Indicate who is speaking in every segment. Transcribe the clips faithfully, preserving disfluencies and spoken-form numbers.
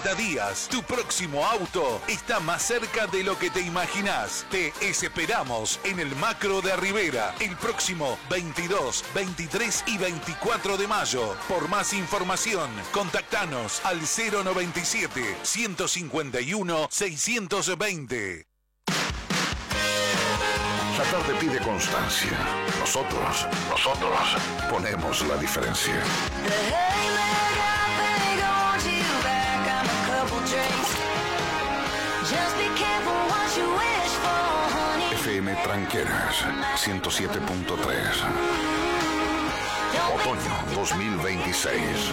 Speaker 1: treinta días, tu próximo auto está más cerca de lo que te imaginás. Te esperamos en el Macro de Rivera el próximo veintidós, veintitrés y veinticuatro de mayo. Por más información, contactanos al cero noventa y siete, ciento cincuenta y uno, seiscientos veinte.
Speaker 2: La tarde pide constancia. Nosotros, nosotros ponemos la diferencia. F M Tranqueras ciento siete punto tres. Otoño dos mil veintiséis.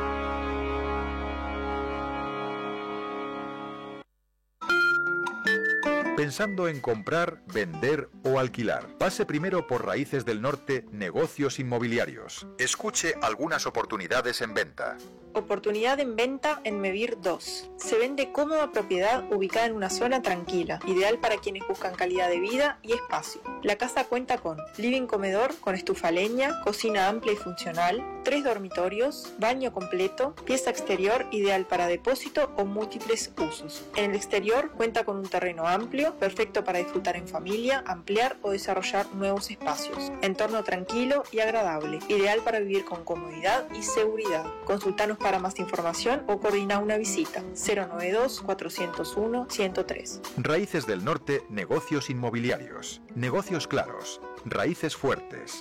Speaker 3: Pensando en comprar, vender o alquilar. Pase primero por Raíces del Norte Negocios Inmobiliarios. Escuche algunas oportunidades en venta.
Speaker 4: Oportunidad en venta en Mevir dos. Se vende cómoda propiedad ubicada en una zona tranquila, ideal para quienes buscan calidad de vida y espacio. La casa cuenta con living comedor con estufa a leña, cocina amplia y funcional, tres dormitorios, baño completo, pieza exterior ideal para depósito o múltiples usos. En el exterior cuenta con un terreno amplio, perfecto para disfrutar en familia, ampliar o desarrollar nuevos espacios. Entorno tranquilo y agradable, ideal para vivir con comodidad y seguridad. Consultanos para más información o coordina una visita. cero noventa y dos, cuatrocientos uno, ciento tres.
Speaker 3: Raíces del Norte Negocios Inmobiliarios. Negocios claros. Raíces fuertes.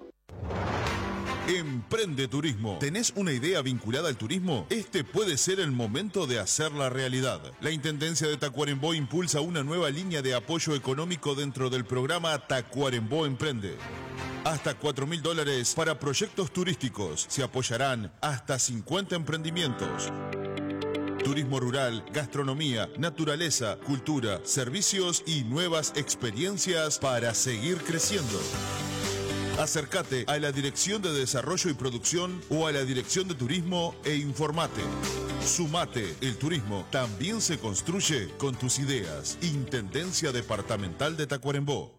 Speaker 5: Emprende Turismo. ¿Tenés una idea vinculada al turismo? Este puede ser el momento de hacerla realidad. La Intendencia de Tacuarembó impulsa una nueva línea de apoyo económico dentro del programa Tacuarembó Emprende. Hasta cuatro mil dólares para proyectos turísticos. Se apoyarán hasta cincuenta emprendimientos. Turismo rural, gastronomía, naturaleza, cultura, servicios y nuevas experiencias para seguir creciendo. Acércate a la Dirección de Desarrollo y Producción o a la Dirección de Turismo e informate. Sumate, el turismo también se construye con tus ideas. Intendencia Departamental de Tacuarembó.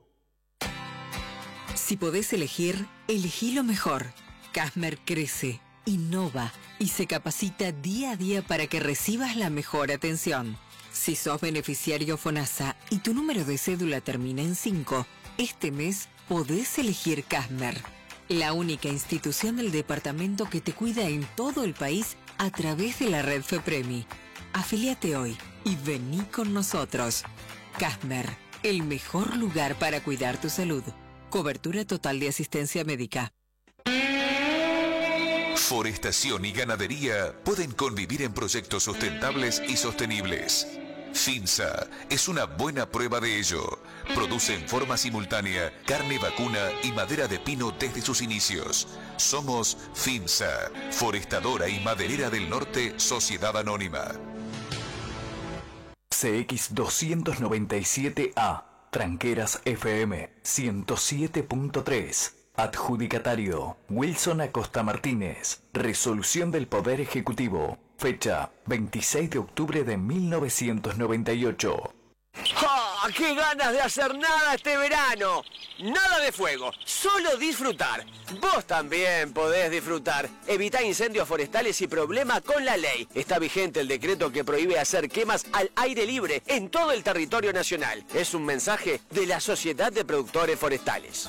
Speaker 6: Si podés elegir, elegí lo mejor. Casmer crece, innova y se capacita día a día para que recibas la mejor atención. Si sos beneficiario FONASA y tu número de cédula termina en cinco, este mes podés elegir Casmer, la única institución del departamento que te cuida en todo el país a través de la red FEPREMI. Afíliate hoy y vení con nosotros. Casmer, el mejor lugar para cuidar tu salud. Cobertura total de asistencia médica.
Speaker 1: Forestación y ganadería pueden convivir en proyectos sustentables y sostenibles. FINSA es una buena prueba de ello. Produce en forma simultánea carne vacuna y madera de pino desde sus inicios. Somos FINSA, Forestadora y Maderera del Norte, Sociedad Anónima.
Speaker 7: C X doscientos noventa y siete A, Tranqueras F M ciento siete punto tres. Adjudicatario, Wilson Acosta Martínez. Resolución del Poder Ejecutivo. Fecha, veintiséis de octubre de mil novecientos noventa y ocho.
Speaker 8: ¡Ah! ¡Qué ganas de hacer nada este verano! Nada de fuego, solo disfrutar. Vos también podés disfrutar. Evita incendios forestales y problemas con la ley. Está vigente el decreto que prohíbe hacer quemas al aire libre en todo el territorio nacional. Es un mensaje de la Sociedad de Productores Forestales.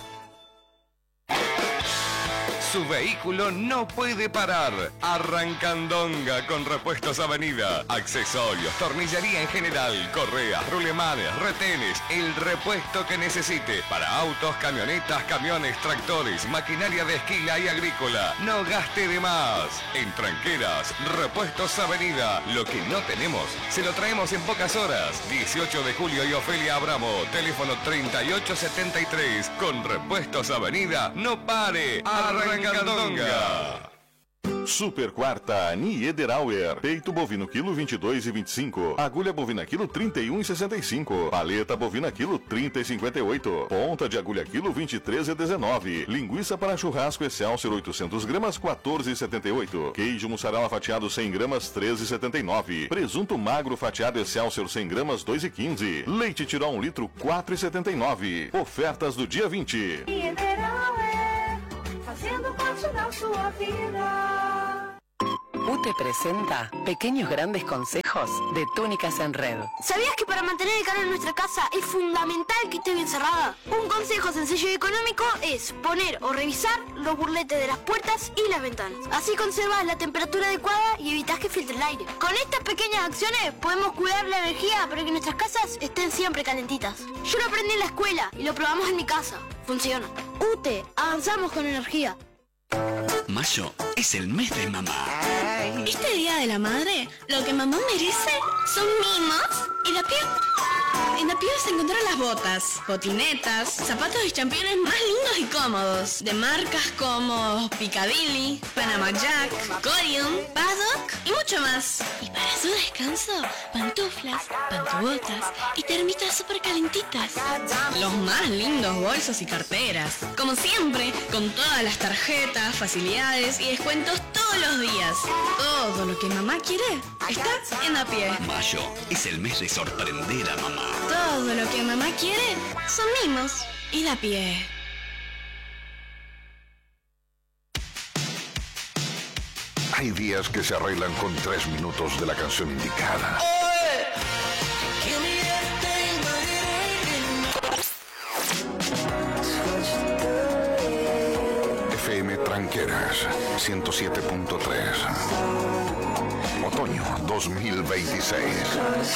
Speaker 9: Su vehículo no puede parar. Arrancandonga con Repuestos Avenida. Accesorios, tornillería en general, correas, rulemanes, retenes, el repuesto que necesite. Para autos, camionetas, camiones, tractores, maquinaria de esquila y agrícola. No gaste de más. En Tranqueras, Repuestos Avenida. Lo que no tenemos, se lo traemos en pocas horas. dieciocho de julio y Ofelia Abramo. Teléfono treinta y ocho setenta y tres. Con Repuestos Avenida, no pare. Arrancandonga.
Speaker 10: Super quarta Niederauer. Peito bovino quilo vinte e dois e vinte e cinco. Agulha bovina quilo trinta e um e sessenta e cinco. Paleta bovina quilo trinta e cinquenta e oito. Ponta de agulha quilo vinte e três e dezenove. Linguiça para churrasco Excelsior oitocentos gramas quatorze e setenta e oito. Queijo mussarela fatiado cem gramas treze e setenta e nove. Presunto magro fatiado Excelsior cem gramas dois e quinze. Leite Tirol um litro quatro e setenta e nove. Ofertas do dia vinte.
Speaker 11: Niederauer, fazendo parte da sua vida. U T E presenta Pequeños Grandes Consejos de Túnicas en Red.
Speaker 12: ¿Sabías que para mantener el calor en nuestra casa es fundamental que esté bien cerrada? Un consejo sencillo y económico es poner o revisar los burletes de las puertas y las ventanas. Así conservas la temperatura adecuada y evitas que filtre el aire. Con estas pequeñas acciones podemos cuidar la energía para que nuestras casas estén siempre calentitas. Yo lo aprendí en la escuela y lo probamos en mi casa. Funciona. U T E, avanzamos con energía.
Speaker 13: Mayo es el mes de mamá.
Speaker 14: Este día de la madre, lo que mamá merece son mimos y la piel. En la piel se encontraron las botas, botinetas, zapatos y championes más lindos y cómodos, de marcas como Piccadilly, Panama Jack, Corium, Paddock y mucho más. Y para su descanso, pantuflas, pantubotas y termitas súper calentitas. Los más lindos bolsos y carteras. Como siempre, con todas las tarjetas, facilidades y descuentos todos los días. Todo lo que mamá quiere está en la pie.
Speaker 13: Mayo es el mes de sorprender a mamá.
Speaker 14: Todo lo que mamá quiere son mimos y la pie.
Speaker 2: Hay días que se arreglan con tres minutos de la canción indicada. F M Tranqueras ciento siete punto tres. Otoño dos mil veintiséis.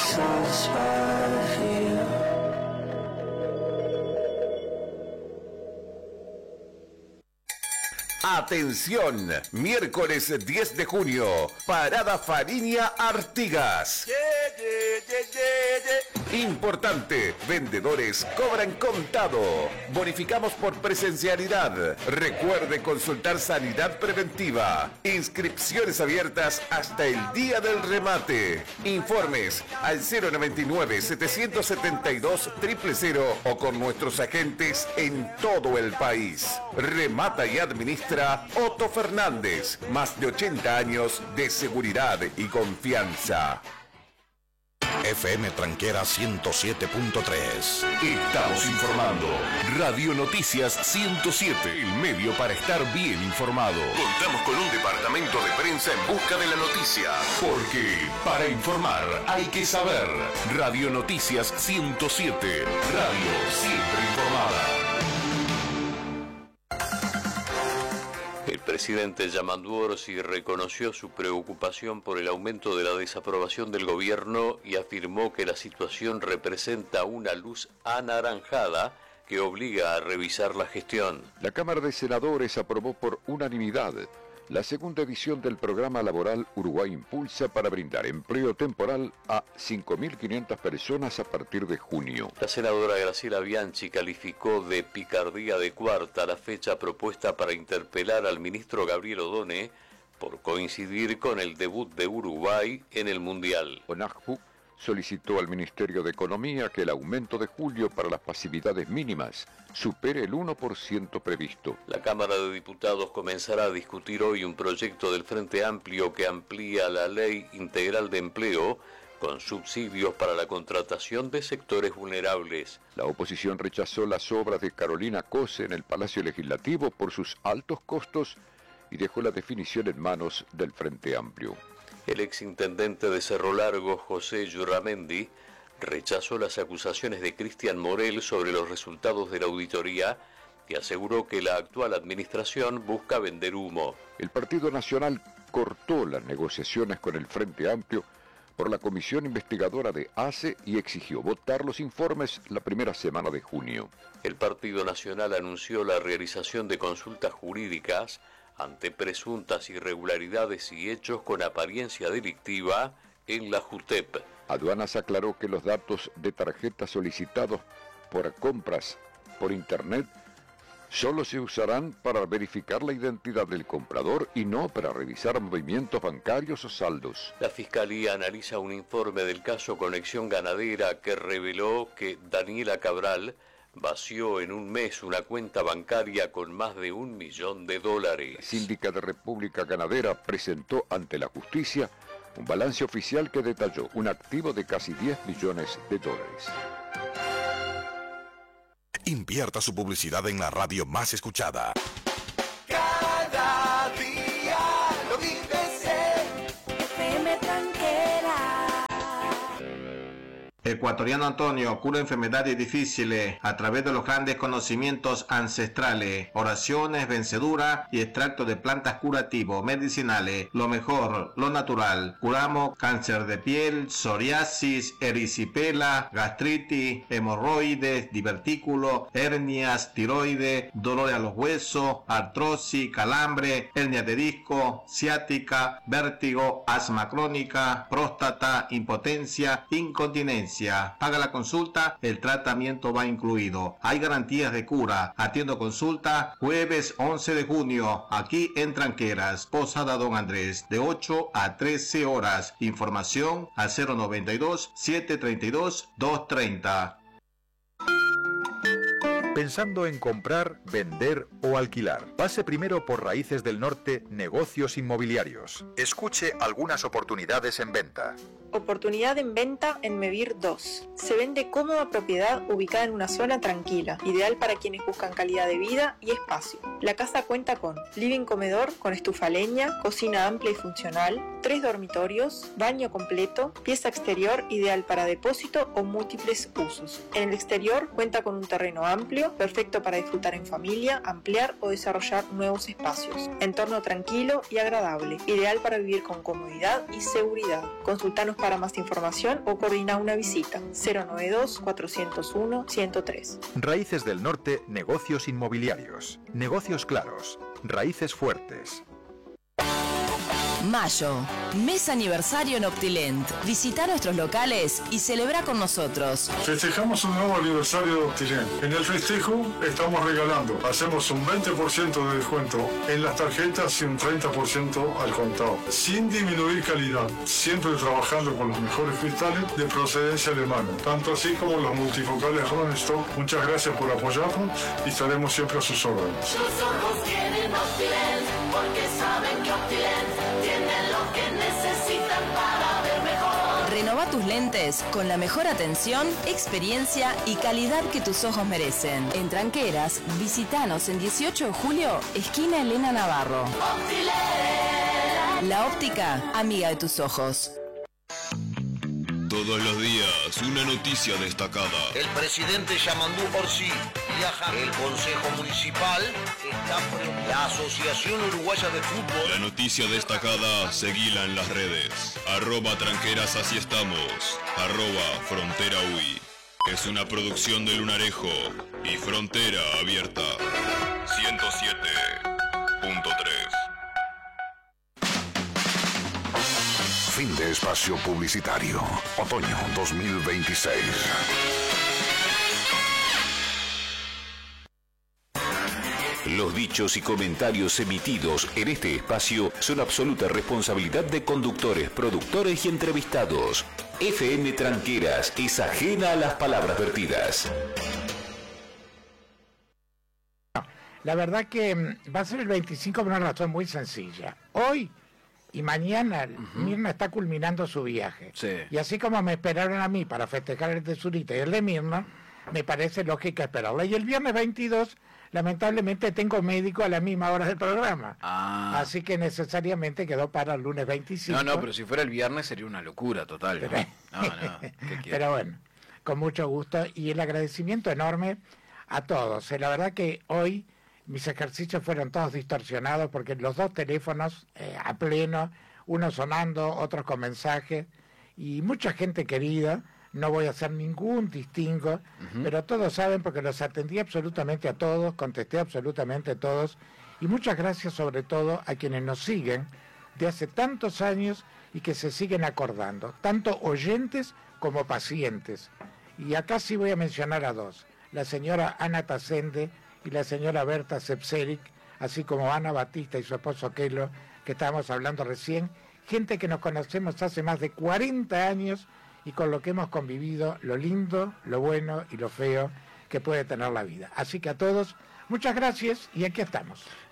Speaker 15: Atención, miércoles diez de junio, Parada Fariña Artigas. Yeah, yeah, yeah, yeah, yeah. Importante, vendedores cobran contado. Bonificamos por presencialidad. Recuerde consultar Sanidad Preventiva. Inscripciones abiertas hasta el día del remate. Informes al cero noventa y nueve, setecientos setenta y dos, cero cero cero o con nuestros agentes en todo el país. Remata y administra Otto Fernández, más de ochenta años de seguridad y confianza.
Speaker 16: F M Tranquera ciento siete punto tres.
Speaker 15: Estamos informando. Radio Noticias ciento siete, el medio para estar bien informado.
Speaker 9: Contamos con un departamento de prensa en busca de la noticia.
Speaker 15: Porque para informar hay que saber. Radio Noticias ciento siete, radio siempre informada.
Speaker 17: El presidente Yamandu Orsi reconoció su preocupación por el aumento de la desaprobación del gobierno y afirmó que la situación representa una luz anaranjada que obliga a revisar la gestión.
Speaker 3: La Cámara de Senadores aprobó por unanimidad la segunda edición del programa laboral Uruguay Impulsa para brindar empleo temporal a cinco mil quinientas personas a partir de junio.
Speaker 17: La senadora Graciela Bianchi calificó de picardía de cuarta la fecha propuesta para interpelar al ministro Gabriel Odone por coincidir con el debut de Uruguay en el Mundial.
Speaker 3: ONAJPU solicitó al Ministerio de Economía que el aumento de julio para las pasividades mínimas supere el uno por ciento previsto.
Speaker 17: La Cámara de Diputados comenzará a discutir hoy un proyecto del Frente Amplio que amplía la Ley Integral de Empleo con subsidios para la contratación de sectores vulnerables.
Speaker 3: La oposición rechazó las obras de Carolina Cose en el Palacio Legislativo por sus altos costos y dejó la definición en manos del Frente Amplio.
Speaker 17: El exintendente de Cerro Largo, José Yurramendi, rechazó las acusaciones de Cristian Morel sobre los resultados de la auditoría y aseguró que la actual administración busca vender humo.
Speaker 3: El Partido Nacional cortó las negociaciones con el Frente Amplio por la comisión investigadora de A C E y exigió votar los informes la primera semana de junio.
Speaker 17: El Partido Nacional anunció la realización de consultas jurídicas ante presuntas irregularidades y hechos con apariencia delictiva en la JUTEP.
Speaker 3: Aduanas aclaró que los datos de tarjetas solicitados por compras por Internet solo se usarán para verificar la identidad del comprador y no para revisar movimientos bancarios o saldos.
Speaker 17: La Fiscalía analiza un informe del caso Conexión Ganadera que reveló que Daniela Cabral vació en un mes una cuenta bancaria con más de un millón de dólares.
Speaker 3: La síndica de República Ganadera presentó ante la justicia un balance oficial que detalló un activo de casi diez millones de dólares.
Speaker 16: Invierta su publicidad en la radio más escuchada.
Speaker 18: Cada día lo vives en Ecuatoriano Antonio cura enfermedades difíciles a través de los grandes conocimientos ancestrales, oraciones, vencedura y extracto de plantas curativos, medicinales, lo mejor, lo natural. Curamos cáncer de piel, psoriasis, erisipela, gastritis, hemorroides, divertículos, hernias, tiroides, dolores a los huesos, artrosis, calambre, hernia de disco, ciática, vértigo, asma crónica, próstata, impotencia, incontinencia. Haga la consulta, el tratamiento va incluido. Hay garantías de cura. Atiendo consulta jueves once de junio, aquí en Tranqueras, Posada Don Andrés, de ocho a trece horas. Información al cero noventa y dos, setecientos treinta y dos, doscientos treinta.
Speaker 19: Pensando en comprar, vender o alquilar. Pase primero por Raíces del Norte, Negocios Inmobiliarios. Escuche algunas oportunidades en venta.
Speaker 4: Oportunidad en venta en Mevir dos. Se vende cómoda propiedad ubicada en una zona tranquila, ideal para quienes buscan calidad de vida y espacio. La casa cuenta con living comedor con estufa a leña, cocina amplia y funcional, tres dormitorios, baño completo, pieza exterior ideal para depósito o múltiples usos. En el exterior cuenta con un terreno amplio, perfecto para disfrutar en familia, ampliar o desarrollar nuevos espacios. Entorno tranquilo y agradable, ideal para vivir con comodidad y seguridad. Consultanos para más información o coordina una visita. cero noventa y dos, cuatrocientos uno, ciento tres.
Speaker 19: Raíces del Norte, Negocios Inmobiliarios. Negocios claros. Raíces fuertes.
Speaker 20: Mayo, mes aniversario en Optilent. Visita nuestros locales y celebra con nosotros.
Speaker 21: Festejamos un nuevo aniversario de Optilent. En el festejo estamos regalando. Hacemos un veinte por ciento de descuento en las tarjetas y un treinta por ciento al contado. Sin disminuir calidad. Siempre trabajando con los mejores cristales de procedencia alemana. Tanto así como los multifocales Ronestock. Muchas gracias por apoyarnos y estaremos siempre a sus órdenes.
Speaker 22: Sus ojos tienen Optilent porque saben que Optilent tienen lo que necesitan para ver mejor.
Speaker 20: Renova tus lentes con la mejor atención, experiencia y calidad que tus ojos merecen. En Tranqueras, visitanos en dieciocho de julio, esquina Elena Navarro.
Speaker 22: Optilent.
Speaker 20: La óptica, amiga de tus ojos.
Speaker 23: Todos los días, una noticia destacada.
Speaker 24: El presidente Yamandú Orsi viaja. El Consejo Municipal está por la Asociación Uruguaya de Fútbol.
Speaker 23: La noticia destacada, seguila en las redes. Arroba Tranqueras, así estamos. Arroba Frontera U I. Es una producción de Lunarejo y Frontera Abierta. ciento siete punto tres.
Speaker 2: Fin de espacio publicitario. Otoño dos mil veintiséis.
Speaker 1: Los dichos y comentarios emitidos en este espacio son absoluta responsabilidad de conductores, productores y entrevistados. F M Tranqueras es ajena a las palabras vertidas.
Speaker 25: La verdad que va a ser el veinticinco por una razón muy sencilla. Hoy y mañana uh-huh. Mirna está culminando su viaje.
Speaker 26: Sí.
Speaker 25: Y así como me esperaron a mí para festejar el de Zurita y el de Mirna, me parece lógico esperarla. Y el viernes veintidós, lamentablemente, tengo médico a la misma hora del programa.
Speaker 26: Ah.
Speaker 25: Así que necesariamente quedó para el lunes veinticinco.
Speaker 26: No, no, pero si fuera el viernes sería una locura total.
Speaker 25: Pero,
Speaker 26: no, no, ¿qué
Speaker 25: pero bueno, con mucho gusto. Y el agradecimiento enorme a todos. La verdad que hoy mis ejercicios fueron todos distorsionados porque los dos teléfonos eh, a pleno, uno sonando, otros con mensajes, y mucha gente querida, no voy a hacer ningún distingo, uh-huh. pero todos saben porque los atendí absolutamente a todos, contesté absolutamente a todos, y muchas gracias sobre todo a quienes nos siguen de hace tantos años y que se siguen acordando, tanto oyentes como pacientes. Y acá sí voy a mencionar a dos, la señora Ana Tacende y la señora Berta Sepseric, así como Ana Batista y su esposo Kelo, que estábamos hablando recién, gente que nos conocemos hace más de cuarenta años y con lo que hemos convivido, lo lindo, lo bueno y lo feo que puede tener la vida. Así que a todos, muchas gracias y aquí estamos.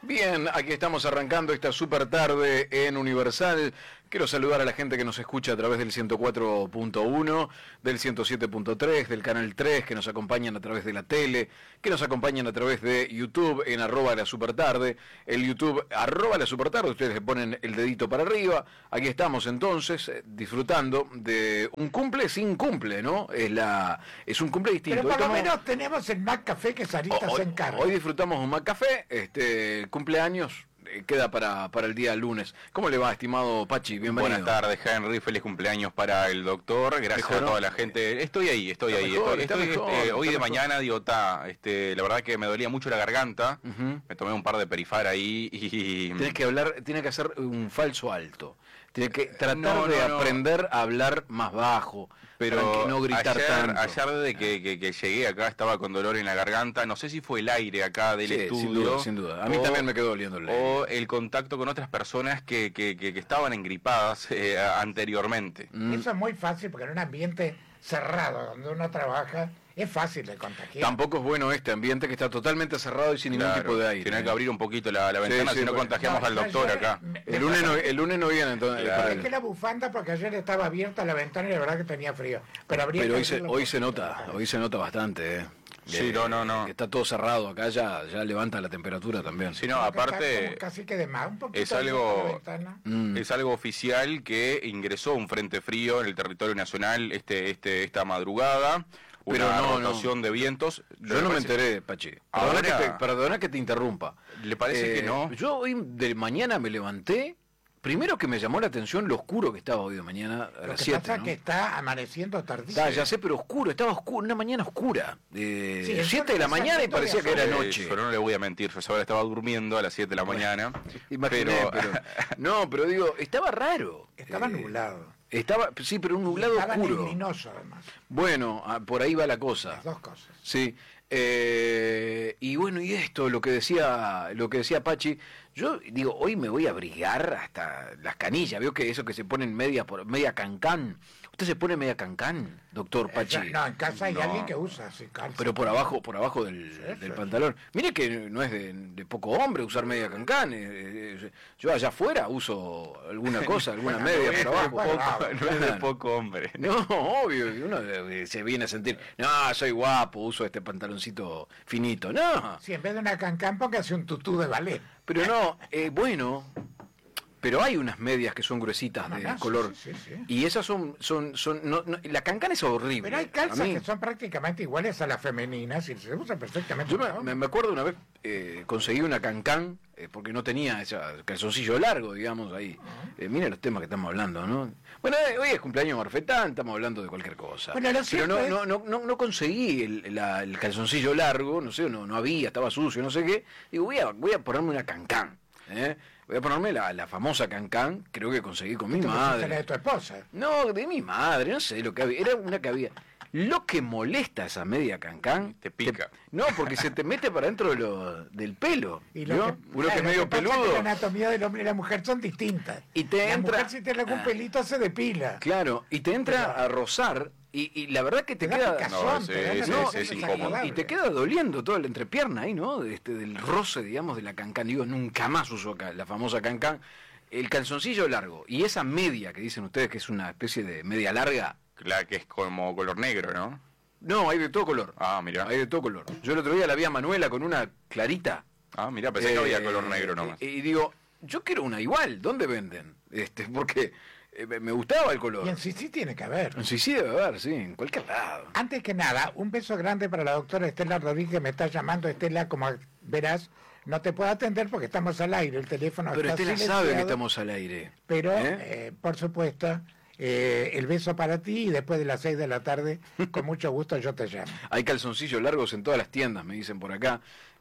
Speaker 26: Bien, aquí estamos arrancando esta super tarde en Universal. Quiero saludar a la gente que nos escucha a través del ciento cuatro punto uno, del ciento siete punto tres, del canal tres, que nos acompañan a través de la tele, que nos acompañan a través de YouTube en arroba la supertarde, el YouTube arroba la supertarde, ustedes le ponen el dedito para arriba. Aquí estamos entonces eh, disfrutando de un cumple sin cumple, ¿no? Es la es un cumple distinto.
Speaker 25: Pero por lo
Speaker 26: Hoy tomamos-
Speaker 25: menos tenemos el Mac Café que Sarita
Speaker 26: Hoy,
Speaker 25: se encarga.
Speaker 26: hoy disfrutamos un Macafé, este cumpleaños eh, queda para, para el día lunes. ¿Cómo le va, estimado Pachi? Bienvenido.
Speaker 5: Buenas tardes, Henry. Feliz cumpleaños para el doctor. Gracias
Speaker 26: ¿Mejoró?
Speaker 5: a toda la gente. Estoy ahí, estoy
Speaker 26: Está
Speaker 5: ahí.
Speaker 26: mejor,
Speaker 5: estoy,
Speaker 26: está
Speaker 5: estoy,
Speaker 26: mejor,
Speaker 5: este,
Speaker 26: está
Speaker 5: hoy de
Speaker 26: mejor.
Speaker 5: mañana, digo, ta, este, la verdad que me dolía mucho la garganta.
Speaker 26: Ujú.
Speaker 5: Me tomé un par de perifar ahí y...
Speaker 26: Tienes que hablar, tiene que hacer un falso alto. Tiene que tratar
Speaker 5: no,
Speaker 26: de
Speaker 5: no, no.
Speaker 26: aprender a hablar más bajo,
Speaker 5: Pero
Speaker 26: para que no gritar
Speaker 5: ayer,
Speaker 26: tanto.
Speaker 5: ayer de que, que- que llegué acá estaba con dolor en la garganta. No sé si fue el aire acá del
Speaker 26: Sí,
Speaker 5: estudio.
Speaker 26: sin duda, sin duda. A mí
Speaker 5: o-
Speaker 26: también me quedó doliendo el aire.
Speaker 5: O el contacto con otras personas que, que, que- que estaban engripadas eh, anteriormente.
Speaker 25: Eso es muy fácil porque en un ambiente cerrado donde uno trabaja es fácil de contagiar.
Speaker 26: Tampoco es bueno este ambiente que está totalmente cerrado y sin ningún
Speaker 5: Claro,
Speaker 26: tipo de aire.
Speaker 5: tiene
Speaker 26: ¿eh?
Speaker 5: que abrir un poquito la, la
Speaker 26: Sí,
Speaker 5: ventana,
Speaker 26: sí,
Speaker 5: si no
Speaker 26: porque-
Speaker 5: contagiamos
Speaker 25: no,
Speaker 5: al
Speaker 25: no,
Speaker 5: doctor
Speaker 25: yo-
Speaker 5: acá.
Speaker 26: El lunes no, el lunes no viene entonces.
Speaker 5: Claro.
Speaker 25: Dejé la bufanda porque ayer estaba abierta la ventana y la verdad que tenía frío. Pero, habría
Speaker 26: Pero
Speaker 25: que
Speaker 26: hoy se,
Speaker 25: abrirlo
Speaker 26: hoy
Speaker 25: un
Speaker 26: se
Speaker 25: poquito.
Speaker 26: nota, hoy se nota bastante, eh.
Speaker 5: Sí,
Speaker 26: Eh,
Speaker 5: no, no, no.
Speaker 26: que está todo cerrado acá, ya, ya levanta la temperatura también.
Speaker 5: Sí, no,
Speaker 25: Como que está
Speaker 5: aparte
Speaker 25: como casi que de más, un poquito
Speaker 5: es
Speaker 25: abierta la
Speaker 5: algo
Speaker 25: ventana.
Speaker 26: Mm.
Speaker 5: es algo oficial que ingresó un frente frío en el territorio nacional este este esta madrugada.
Speaker 26: Pero
Speaker 5: Una
Speaker 26: no, no.
Speaker 5: rotación de vientos.
Speaker 26: Yo no me enteré, Pachi. Perdona,
Speaker 5: Ahora-
Speaker 26: que te, perdona que te interrumpa.
Speaker 5: ¿Le parece
Speaker 26: Eh,
Speaker 5: que no?
Speaker 26: Yo hoy de mañana me levanté. Primero que me llamó la atención lo oscuro que estaba hoy de mañana a
Speaker 25: Lo
Speaker 26: las
Speaker 25: que
Speaker 26: siete.
Speaker 25: pasa es
Speaker 26: ¿no?
Speaker 25: que está amaneciendo tardísimo.
Speaker 26: Está, ya sé, pero oscuro, estaba oscuro, una mañana oscura. De
Speaker 25: Sí, el
Speaker 26: siete
Speaker 25: sol
Speaker 26: de la
Speaker 25: pasa
Speaker 26: mañana y
Speaker 25: punto de
Speaker 26: parecía que era
Speaker 5: Eh,
Speaker 26: noche.
Speaker 5: Yo no le voy a mentir, yo ahora estaba durmiendo a las siete de la mañana.
Speaker 26: Imaginé,
Speaker 5: pero,
Speaker 26: pero, no, pero digo, estaba raro.
Speaker 25: Estaba
Speaker 26: Eh,
Speaker 25: nublado.
Speaker 26: Estaba, sí, pero un nublado
Speaker 25: Estaba
Speaker 26: oscuro.
Speaker 25: neblinoso además.
Speaker 26: Bueno, ah, por ahí va la cosa.
Speaker 25: Las dos cosas.
Speaker 26: Sí. Eh, y bueno, y esto, lo que decía, lo que decía Pachi, yo digo, hoy me voy a abrigar hasta las canillas. Veo que eso que se ponen media por media cancán. ¿Usted se pone media cancán, doctor Pachi?
Speaker 25: Eh, No, en casa hay
Speaker 26: No.
Speaker 25: alguien que usa así calza.
Speaker 26: Pero por abajo, por abajo del, del pantalón. Mire que no es de, de poco hombre usar media cancán. eh, eh, yo allá afuera uso alguna cosa, alguna
Speaker 5: Bueno,
Speaker 26: media
Speaker 5: no es
Speaker 26: por
Speaker 5: de
Speaker 26: abajo.
Speaker 5: poco- no es de
Speaker 26: Claro.
Speaker 5: poco hombre.
Speaker 26: No, obvio, y uno eh, se viene a sentir, no, soy guapo, uso este pantaloncito finito. No,
Speaker 25: Sí, en vez de una cancán, porque hace un tutú de ballet.
Speaker 26: pero no, eh, bueno, pero hay unas medias que son gruesitas de
Speaker 25: no, sí,
Speaker 26: color.
Speaker 25: sí, sí, sí.
Speaker 26: Y esas son, son, son, no, no, la cancán es horrible.
Speaker 25: Pero hay
Speaker 26: A
Speaker 25: calzas
Speaker 26: mí-
Speaker 25: que son prácticamente iguales a las femeninas y se usan perfectamente.
Speaker 26: Yo
Speaker 25: para
Speaker 26: me,
Speaker 25: hombres.
Speaker 26: me acuerdo una vez, eh, conseguí una cancán, eh, porque no tenía ese calzoncillo largo, digamos, ahí. Eh, mira los temas que estamos hablando, ¿no? Bueno, eh, hoy es cumpleaños Marfetán, estamos hablando de cualquier cosa.
Speaker 25: Bueno, lo
Speaker 26: Pero
Speaker 25: cierto
Speaker 26: no,
Speaker 25: es-
Speaker 26: no, no, no, no conseguí el, la- el calzoncillo largo, no sé, no, no había, estaba sucio, no sé qué. Digo, voy a, voy a ponerme una cancán, ¿eh? Voy a ponerme la, la famosa cancán, creo que conseguí con mi
Speaker 25: Esto que se
Speaker 26: madre.
Speaker 25: sale de tu esposa.
Speaker 26: No, de mi madre, no sé lo que había. Era una que había. Lo que molesta esa media cancán.
Speaker 5: Te pica.
Speaker 26: no, porque se te mete para dentro de lo, del pelo.
Speaker 25: Y lo
Speaker 26: ¿no?
Speaker 25: que,
Speaker 26: Uno
Speaker 25: claro,
Speaker 26: que es
Speaker 25: lo
Speaker 26: medio
Speaker 25: pasa es que
Speaker 26: peludo.
Speaker 25: la anatomía del hombre y la mujer son distintas.
Speaker 26: Y te
Speaker 25: la
Speaker 26: entra-
Speaker 25: mujer si tiene algún
Speaker 26: Ah.
Speaker 25: pelito se depila.
Speaker 26: Claro, y te entra a rozar. Y, y la verdad que te,
Speaker 25: Te da
Speaker 26: queda.
Speaker 25: picazón,
Speaker 5: No,
Speaker 25: te
Speaker 5: sí,
Speaker 25: da una
Speaker 5: sí,
Speaker 25: cosa
Speaker 5: sí, es
Speaker 25: desagradable.
Speaker 5: incómodo.
Speaker 26: Y te queda doliendo toda la entrepierna ahí, ¿no? Este, del roce, digamos, de la cancán. Digo, nunca más uso acá la famosa cancán. El calzoncillo largo y esa media que dicen ustedes que es una especie de media larga.
Speaker 5: La que es como color negro, ¿no?
Speaker 26: No, hay de todo color.
Speaker 5: Ah, mira.
Speaker 26: Hay de todo color. Yo el otro día la vi a Manuela con una clarita.
Speaker 5: Ah, mira, pensé que
Speaker 26: Eh,
Speaker 5: había color negro nomás.
Speaker 26: Y, y digo, yo quiero una igual. ¿Dónde venden? Este, porque eh, me gustaba el color.
Speaker 25: Y en sí sí tiene que haber.
Speaker 26: Sí, sí debe haber, sí, en cualquier lado.
Speaker 25: Antes que nada, un beso grande para la doctora Estela Rodríguez, que me está llamando. Estela, como verás, no te puedo atender porque estamos al aire, el teléfono
Speaker 26: Pero
Speaker 25: está
Speaker 26: Estela
Speaker 25: silenciado.
Speaker 26: sabe que estamos al aire.
Speaker 25: Pero,
Speaker 26: ¿Eh?
Speaker 25: eh, por supuesto, eh, el beso para ti y después de las seis de la tarde, con mucho gusto yo te llamo.
Speaker 26: Hay calzoncillos largos en todas las tiendas, me dicen por acá.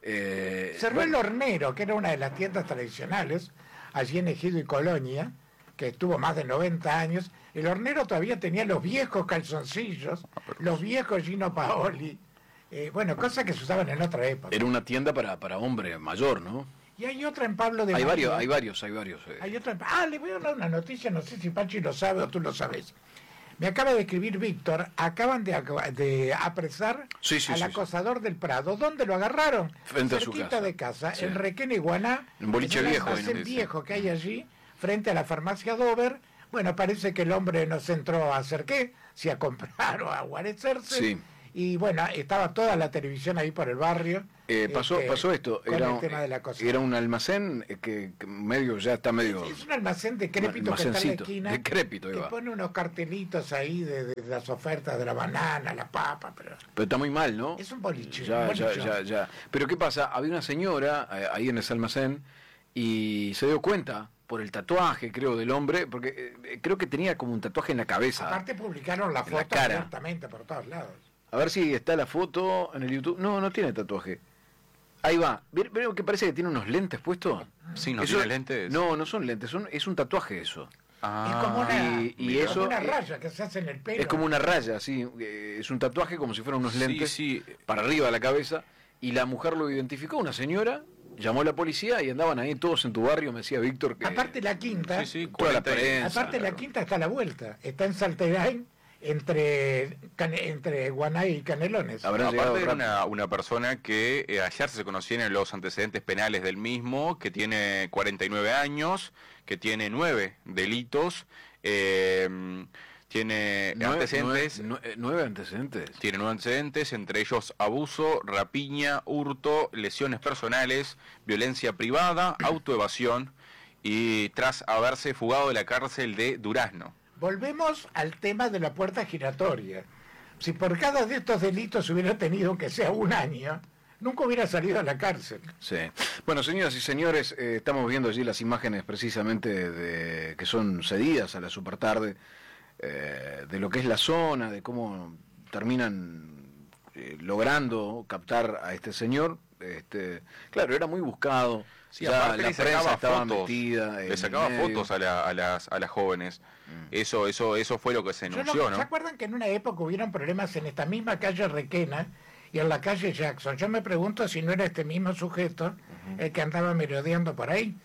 Speaker 26: Eh,
Speaker 25: Cerró
Speaker 26: bueno,
Speaker 25: el Hornero, que era una de las tiendas tradicionales, allí en Ejido y Colonia, que estuvo más de noventa años. El Hornero todavía tenía los viejos calzoncillos, los viejos Gino Paoli, eh, bueno, cosas que se usaban en otra época.
Speaker 26: Era una tienda para, para hombre mayor, ¿no?
Speaker 25: Y hay otra en Pablo de
Speaker 26: Hay
Speaker 25: María.
Speaker 26: varios, hay varios, hay varios. eh.
Speaker 25: Hay otra en... Ah, le voy a dar una noticia, no sé si Pachi lo sabe o tú lo sabes. Me acaba de escribir Víctor, acaban de, de apresar
Speaker 26: sí, sí,
Speaker 25: al
Speaker 26: sí,
Speaker 25: acosador sí. del Prado. ¿Dónde lo agarraron?
Speaker 26: Frente a su
Speaker 25: Cerquita
Speaker 26: casa.
Speaker 25: de casa,
Speaker 26: Sí.
Speaker 25: en Requena Iguaná.
Speaker 26: Un boliche
Speaker 25: en el
Speaker 26: viejo.
Speaker 25: almacén
Speaker 26: ¿no?
Speaker 25: viejo que hay allí, frente a la farmacia Dover. Bueno, parece que el hombre nos entró a hacer qué, si a comprar o a guarecerse.
Speaker 26: Sí.
Speaker 25: Y bueno, estaba toda la televisión ahí por el barrio.
Speaker 26: Eh, pasó,
Speaker 25: este,
Speaker 26: pasó esto,
Speaker 25: con
Speaker 26: era,
Speaker 25: el tema de la cosa.
Speaker 26: era un almacén que, que medio ya está medio...
Speaker 25: Es un almacén decrépito que está en la esquina,
Speaker 26: decrépito,
Speaker 25: que
Speaker 26: iba.
Speaker 25: pone unos cartelitos ahí de, de las ofertas de la banana, la papa, pero...
Speaker 26: Pero está muy mal, ¿no?
Speaker 25: Es un boliche.
Speaker 26: Ya,
Speaker 25: un boliche.
Speaker 26: ya, ya, ya. Pero ¿qué pasa? Había una señora eh, ahí en ese almacén y se dio cuenta por el tatuaje, creo, del hombre, porque eh, creo que tenía como un tatuaje en la cabeza.
Speaker 25: Aparte publicaron la
Speaker 26: en
Speaker 25: foto
Speaker 26: la cara.
Speaker 25: abiertamente por todos lados.
Speaker 26: A ver si está la foto en el YouTube. No, no tiene tatuaje. Ahí va. ¿Vieron que parece que tiene unos lentes puestos?
Speaker 5: Sí, no
Speaker 26: Eso-
Speaker 5: tiene lentes.
Speaker 26: No, no son lentes, son, es un tatuaje eso.
Speaker 5: Ah,
Speaker 25: es como una,
Speaker 26: y, y
Speaker 25: es
Speaker 26: eso
Speaker 25: como una
Speaker 26: eh,
Speaker 25: raya que se hace en el pelo.
Speaker 26: es como una raya, sí. eh, Es un tatuaje como si fueran unos
Speaker 5: Sí,
Speaker 26: lentes
Speaker 5: sí.
Speaker 26: para arriba de la cabeza. Y la mujer lo identificó, una señora, llamó a la policía y andaban ahí todos en tu barrio, me decía Víctor. Que,
Speaker 25: Aparte la quinta,
Speaker 5: Sí, sí,
Speaker 26: toda la
Speaker 5: cuarenta y-
Speaker 26: prensa.
Speaker 25: aparte la quinta está a la vuelta. Está en Salterain, entre, Cane- entre Guanay y Canelones.
Speaker 26: Habrán llegado
Speaker 5: Aparte era
Speaker 26: rápido.
Speaker 5: una, una persona que eh, ayer se conocían los antecedentes penales del mismo, que tiene cuarenta y nueve años, que tiene nueve delitos, eh, tiene
Speaker 26: Nueve-
Speaker 5: antecedentes...
Speaker 26: nueve- nue- nueve antecedentes.
Speaker 5: Tiene nueve antecedentes, entre ellos abuso, rapiña, hurto, lesiones personales, violencia privada, autoevasión y tras haberse fugado de la cárcel de Durazno.
Speaker 25: Volvemos al tema de la puerta giratoria. Si por cada de estos delitos hubiera tenido que sea un año, nunca hubiera salido a la cárcel.
Speaker 26: Sí. Bueno, señoras y señores, eh, estamos viendo allí las imágenes precisamente de que son cedidas a la supertarde, eh, de lo que es la zona, de cómo terminan eh, logrando captar a este señor. Este, claro, era muy buscado.
Speaker 5: Sí,
Speaker 26: ya
Speaker 5: aparte
Speaker 26: la
Speaker 5: le
Speaker 26: prensa
Speaker 5: sacaba
Speaker 26: estaba
Speaker 5: fotos,
Speaker 26: metida. en
Speaker 5: le sacaba
Speaker 26: el medio.
Speaker 5: fotos a, la- a las, a las jóvenes. Eso, eso, eso fue lo que se
Speaker 25: Yo
Speaker 5: denunció,
Speaker 25: no-
Speaker 5: ¿no?
Speaker 25: ¿Se acuerdan que en una época hubieron problemas en esta misma calle Requena y en la calle Jackson? Yo me pregunto si no era este mismo sujeto el que andaba merodeando por ahí.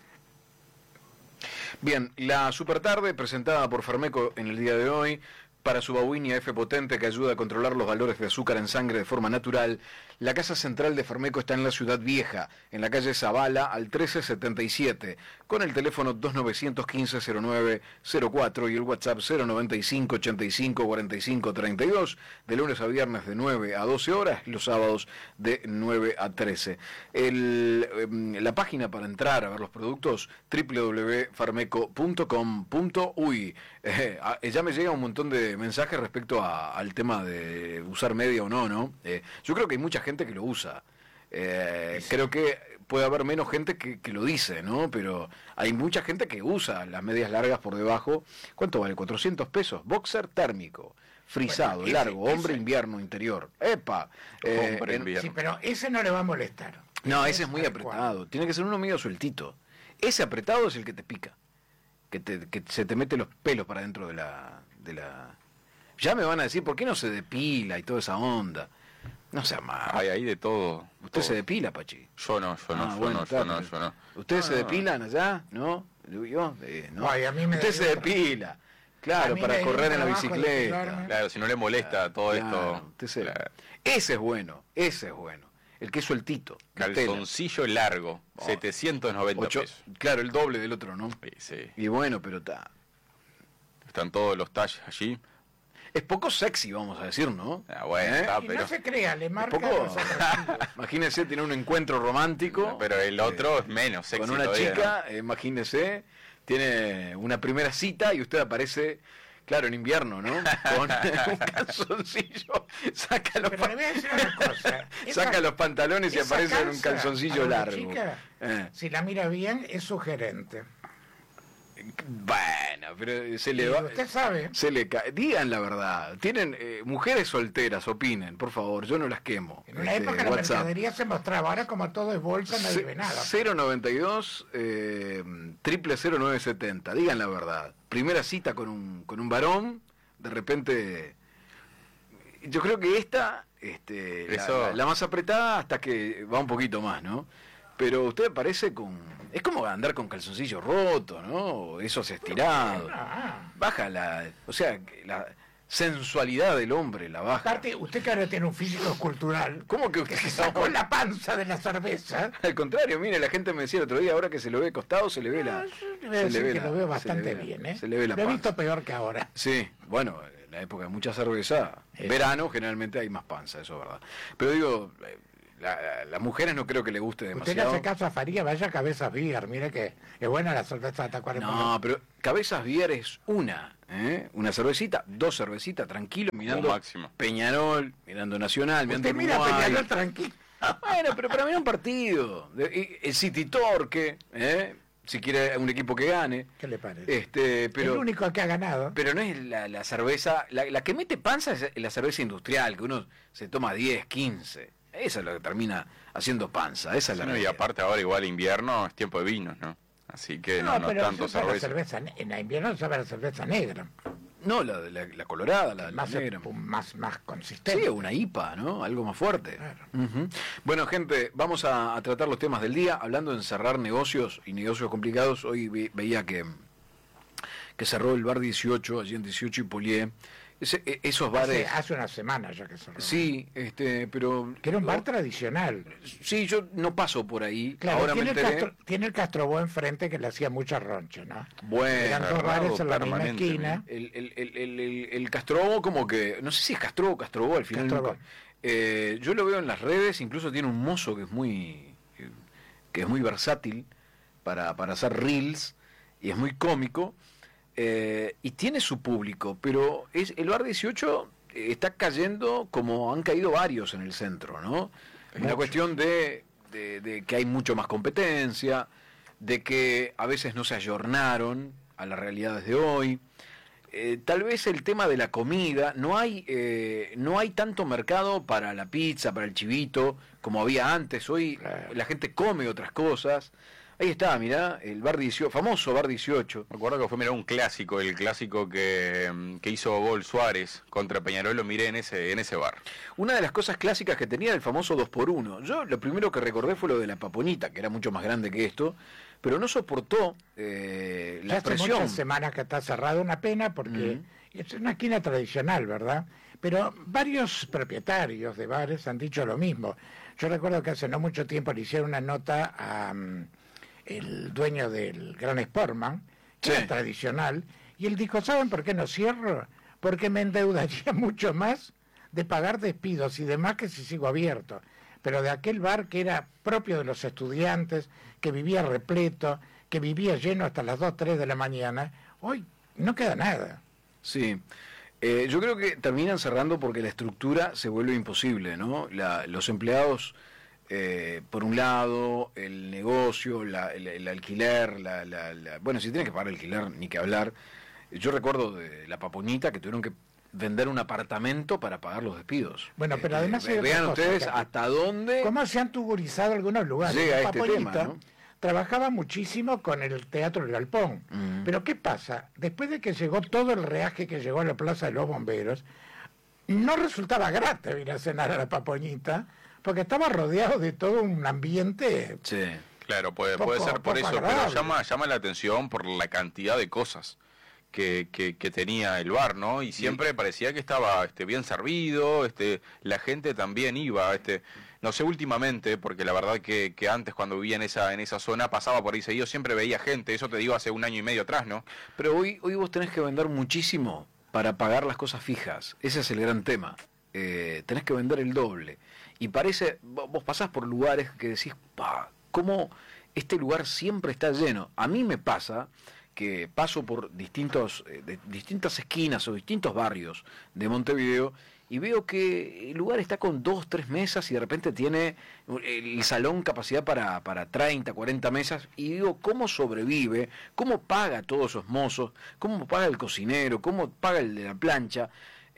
Speaker 26: Bien, la supertarde presentada por Farmeco en el día de hoy para su Bawinia F potente que ayuda a controlar los valores de azúcar en sangre de forma natural. La casa central de Farmeco está en la Ciudad Vieja, en la calle Zavala al trece setenta y siete, con el teléfono dos nueve uno cinco cero nueve cero cuatro y el WhatsApp cero noventa y cinco ochenta y cinco cuarenta y cinco treinta y dos, de lunes a viernes de nueve a doce horas y los sábados de nueve a trece. El, em, la página para entrar a ver los productos w w w punto farmeco punto com punto u y. Eh, a- ya me llega un montón de mensajes respecto a- al tema de usar media o no, ¿no? Eh, yo creo que hay mucha gente que lo usa. Eh, creo que puede haber menos gente que, que lo dice, ¿no? Pero hay mucha gente que usa las medias largas por debajo. ¿Cuánto vale? cuatrocientos pesos. Boxer térmico, frisado,
Speaker 25: Bueno, ese-
Speaker 26: largo, hombre,
Speaker 25: ese-
Speaker 26: invierno, interior. ¡Epa! Eh,
Speaker 5: Hombre,
Speaker 26: en-
Speaker 5: invierno.
Speaker 25: Sí, pero ese no le va a molestar.
Speaker 26: no, ese es muy
Speaker 25: adecuado.
Speaker 26: apretado. Tiene que ser uno medio sueltito. Ese apretado es el que te pica. Que, te, que se te mete los pelos para dentro de la, de la... Ya me van a decir, ¿por qué no se depila y toda esa onda? No sea mal.
Speaker 5: Hay ahí de todo.
Speaker 26: ¿Usted
Speaker 5: todo.
Speaker 26: se depila, Pachi?
Speaker 5: Yo no, yo no,
Speaker 26: Ah,
Speaker 5: yo
Speaker 26: bueno,
Speaker 5: no,
Speaker 26: está,
Speaker 5: yo no,
Speaker 26: pero-
Speaker 5: yo no.
Speaker 26: ¿Ustedes
Speaker 5: No,
Speaker 26: se
Speaker 5: no.
Speaker 26: depilan allá? ¿No? Digo yo, eh, ¿no?
Speaker 25: Ay, a mí me
Speaker 26: Usted se
Speaker 25: daría-
Speaker 26: depila.
Speaker 25: A
Speaker 26: Claro,
Speaker 25: mí
Speaker 26: para
Speaker 25: me dio
Speaker 26: correr en la
Speaker 25: trabajo
Speaker 26: bicicleta.
Speaker 25: depilarme.
Speaker 5: Claro, si no le molesta todo
Speaker 26: Claro,
Speaker 5: esto.
Speaker 26: usted se-
Speaker 5: Claro.
Speaker 26: Ese es bueno, ese es bueno. El que es sueltito. de tela.
Speaker 5: Calzoncillo largo,
Speaker 26: Oh.
Speaker 5: setecientos noventa
Speaker 26: Ocho-
Speaker 5: pesos.
Speaker 26: Claro, el doble del otro, ¿no?
Speaker 5: Sí, sí.
Speaker 26: Y bueno, pero está...
Speaker 5: Están todos los talles allí.
Speaker 26: Es poco sexy, vamos a decir, ¿no?
Speaker 5: Ah, bueno,
Speaker 26: ¿Eh?
Speaker 5: está,
Speaker 25: Y
Speaker 5: pero,
Speaker 25: no se crea, le marca
Speaker 26: poco-
Speaker 25: los atractivos.
Speaker 26: Imagínese tener un encuentro romántico
Speaker 5: pero el otro es menos sexy
Speaker 26: con una
Speaker 5: todavía,
Speaker 26: chica, eh, imagínese, tiene una primera cita y usted aparece, claro, en invierno, ¿no? Con un calzoncillo, saca los,
Speaker 25: Pero le voy a decir una cosa. Esa-
Speaker 26: saca los pantalones y
Speaker 25: esa
Speaker 26: aparece en un
Speaker 25: calza
Speaker 26: calzoncillo
Speaker 25: para una
Speaker 26: largo.
Speaker 25: chica,
Speaker 26: Eh.
Speaker 25: si la mira bien, es sugerente.
Speaker 26: Bueno, pero se le
Speaker 25: Y
Speaker 26: va...
Speaker 25: usted sabe.
Speaker 26: Se le cae. Digan la verdad. Tienen eh, mujeres solteras, opinen, por favor. Yo no las quemo.
Speaker 25: En una
Speaker 26: Este,
Speaker 25: época la
Speaker 26: WhatsApp.
Speaker 25: mercadería se mostraba, ahora como todo es bolsa, nadie
Speaker 26: Ce-
Speaker 25: ve nada.
Speaker 26: cero noventa y dos eh, triple cero nueve setenta. Digan la verdad. Primera cita con un con un varón, de repente. Yo creo que esta, este, la-
Speaker 5: Eso-
Speaker 26: la, la más apretada hasta que va un poquito más, ¿no? Pero usted aparece con... Es como andar con calzoncillo roto, ¿no? Esos estirados.
Speaker 25: Ah,
Speaker 26: Baja la... O sea, que la, sensualidad del hombre, la baja.
Speaker 25: Aparte, usted que ahora tiene un físico escultural.
Speaker 26: ¿Cómo que usted
Speaker 25: que se sacó la panza de la cerveza?
Speaker 26: Al contrario, mire, la gente me decía el otro día, ahora que se lo ve costado, se le ve la...
Speaker 25: No, yo le voy a decir que la, lo veo bastante
Speaker 26: ve,
Speaker 25: bien, ¿eh?
Speaker 26: Se le ve la
Speaker 25: lo he
Speaker 26: panza.
Speaker 25: visto peor que ahora.
Speaker 26: Sí, bueno, en la época de mucha cerveza, eso. Verano generalmente hay más panza, eso es verdad. Pero digo, la, la, las mujeres no creo que le guste demasiado.
Speaker 25: Usted le hace caso a Faría, vaya a Cabezas Beer, mire que es buena la cerveza de Tacuarembó.
Speaker 26: No, pero Cabezas Beer es una, ¿eh? Una cervecita, dos cervecitas, tranquilo, mirando
Speaker 5: máximo.
Speaker 26: Peñarol, mirando Nacional, mirando
Speaker 25: Usted mira
Speaker 26: Uruguay.
Speaker 25: Peñarol tranquilo.
Speaker 26: Bueno, pero para mí un partido. De- El City Torque, ¿eh? Si quiere un equipo que gane.
Speaker 25: ¿Qué le parece?
Speaker 26: Este, pero,
Speaker 25: el único que ha ganado.
Speaker 26: pero no es la, la cerveza, la, la que mete panza es la cerveza industrial, que uno se toma diez, quince. Esa es la que termina haciendo panza, esa es la
Speaker 5: Sí, no, y
Speaker 26: realidad.
Speaker 5: aparte ahora igual invierno es tiempo de vinos, ¿no? Así que no, no,
Speaker 25: pero
Speaker 5: tanto
Speaker 25: se sabe la
Speaker 5: cerveza.
Speaker 25: cerveza. En invierno se sabe la cerveza negra.
Speaker 26: No, la, la, la colorada, la, la
Speaker 25: Más,
Speaker 26: negra.
Speaker 25: más, más consistente.
Speaker 26: Sí, una I P A, ¿no? Algo más fuerte. Ujú. Bueno, gente, vamos a, a tratar los temas del día, hablando de cerrar negocios y negocios complicados. Hoy ve- veía que, que cerró el bar dieciocho, allí en dieciocho y Polié. Ese- e- esos bares...
Speaker 25: Hace, hace una semana ya que cerró.
Speaker 26: Sí, este, pero...
Speaker 25: Que era un bar tradicional.
Speaker 26: Sí, yo no paso por ahí.
Speaker 25: Claro,
Speaker 26: Ahora me
Speaker 25: tiene, el
Speaker 26: enteré.
Speaker 25: Castro, tiene el Castrobó enfrente que le hacía mucha roncha, ¿no?
Speaker 26: Bueno,
Speaker 25: eran dos bares en la misma esquina.
Speaker 26: El, el, el, el, el, el Castrobo como que, no sé si es Castrobo o Castrobó, al final
Speaker 25: Castrobó.
Speaker 26: nunca- eh, yo lo veo en las redes, incluso tiene un mozo que es muy que es muy versátil para, para hacer reels y es muy cómico, eh, y tiene su público, pero es el bar dieciocho está cayendo como han caído varios en el centro, ¿no? Es una
Speaker 25: Muchos.
Speaker 26: cuestión de, de, de que hay mucho más competencia, de que a veces no se ayornaron a las realidades de hoy. Eh, tal vez el tema de la comida, no hay eh, no hay tanto mercado para la pizza, para el chivito, como había antes. Hoy la gente come otras cosas. Ahí está, mirá, el bar dieciocho, famoso bar dieciocho.
Speaker 5: Me acuerdo que fue mirá, un clásico, el clásico que, mm, que hizo Gol Suárez contra Peñarol, lo miré en ese, en ese bar.
Speaker 26: Una de las cosas clásicas que tenía era el famoso dos por uno. Yo lo primero que recordé fue lo de la paponita, que era mucho más grande que esto, pero no soportó eh, la
Speaker 25: Ya hace
Speaker 26: presión.
Speaker 25: muchas semanas que está cerrado, una pena porque es una esquina tradicional, ¿verdad? Pero varios propietarios de bares han dicho lo mismo. Yo recuerdo que hace no mucho tiempo le hicieron una nota a um, el dueño del Gran Sportman, que
Speaker 26: Sí.
Speaker 25: era tradicional, y él dijo, ¿saben por qué no cierro? Porque me endeudaría mucho más de pagar despidos y demás que si sigo abierto. Pero de aquel bar que era propio de los estudiantes, que vivía repleto, que vivía lleno hasta las dos, tres de la mañana, hoy no queda nada.
Speaker 26: Sí. Eh, yo creo que terminan cerrando porque la estructura se vuelve imposible, ¿no? La- los empleados, eh, por un lado, el negocio, la- el, el alquiler, la, la- la- bueno, si tienen que pagar alquiler, ni que hablar. Yo recuerdo de la Paponita que tuvieron que vender un apartamento para pagar los despidos.
Speaker 25: Bueno, pero
Speaker 26: Eh,
Speaker 25: además hay
Speaker 26: ve-
Speaker 25: otra
Speaker 26: vean
Speaker 25: cosa,
Speaker 26: ustedes
Speaker 25: Capi.
Speaker 26: hasta dónde
Speaker 25: ¿Cómo se han tugurizado algunos lugares?
Speaker 26: llega este
Speaker 25: Paponita
Speaker 26: tema, ¿no?
Speaker 25: trabajaba muchísimo con el Teatro del Galpón.
Speaker 26: Mm.
Speaker 25: Pero ¿qué pasa? Después de que llegó todo el reaje que llegó a la Plaza de los Bomberos, no resultaba grato ir a cenar a la Paponita, porque estaba rodeado de todo un ambiente.
Speaker 26: Sí.
Speaker 5: Claro, puede,
Speaker 25: Poco-
Speaker 5: puede ser por
Speaker 25: poco
Speaker 5: eso,
Speaker 25: agradable.
Speaker 5: pero llama, llama la atención por la cantidad de cosas que, que, que tenía el bar, ¿no? Y siempre parecía que estaba este, bien servido, este, la gente también iba, este, no sé últimamente, porque la verdad que, que antes cuando vivía en esa, en esa zona pasaba por ahí seguido, siempre veía gente, eso te digo hace un año y medio atrás, ¿no?
Speaker 26: Pero hoy, hoy vos tenés que vender muchísimo para pagar las cosas fijas. Ese es el gran tema. Eh, tenés que vender el doble. Y parece, vo- vos pasás por lugares que decís, pa, ¿cómo este lugar siempre está lleno? A mí me pasa que paso por distintos, eh, de- distintas esquinas o distintos barrios de Montevideo y veo que el lugar está con dos, tres mesas y de repente tiene el salón capacidad para, para treinta, cuarenta mesas y digo, ¿cómo sobrevive? ¿Cómo paga todos esos mozos? ¿Cómo paga el cocinero? ¿Cómo paga el de la plancha?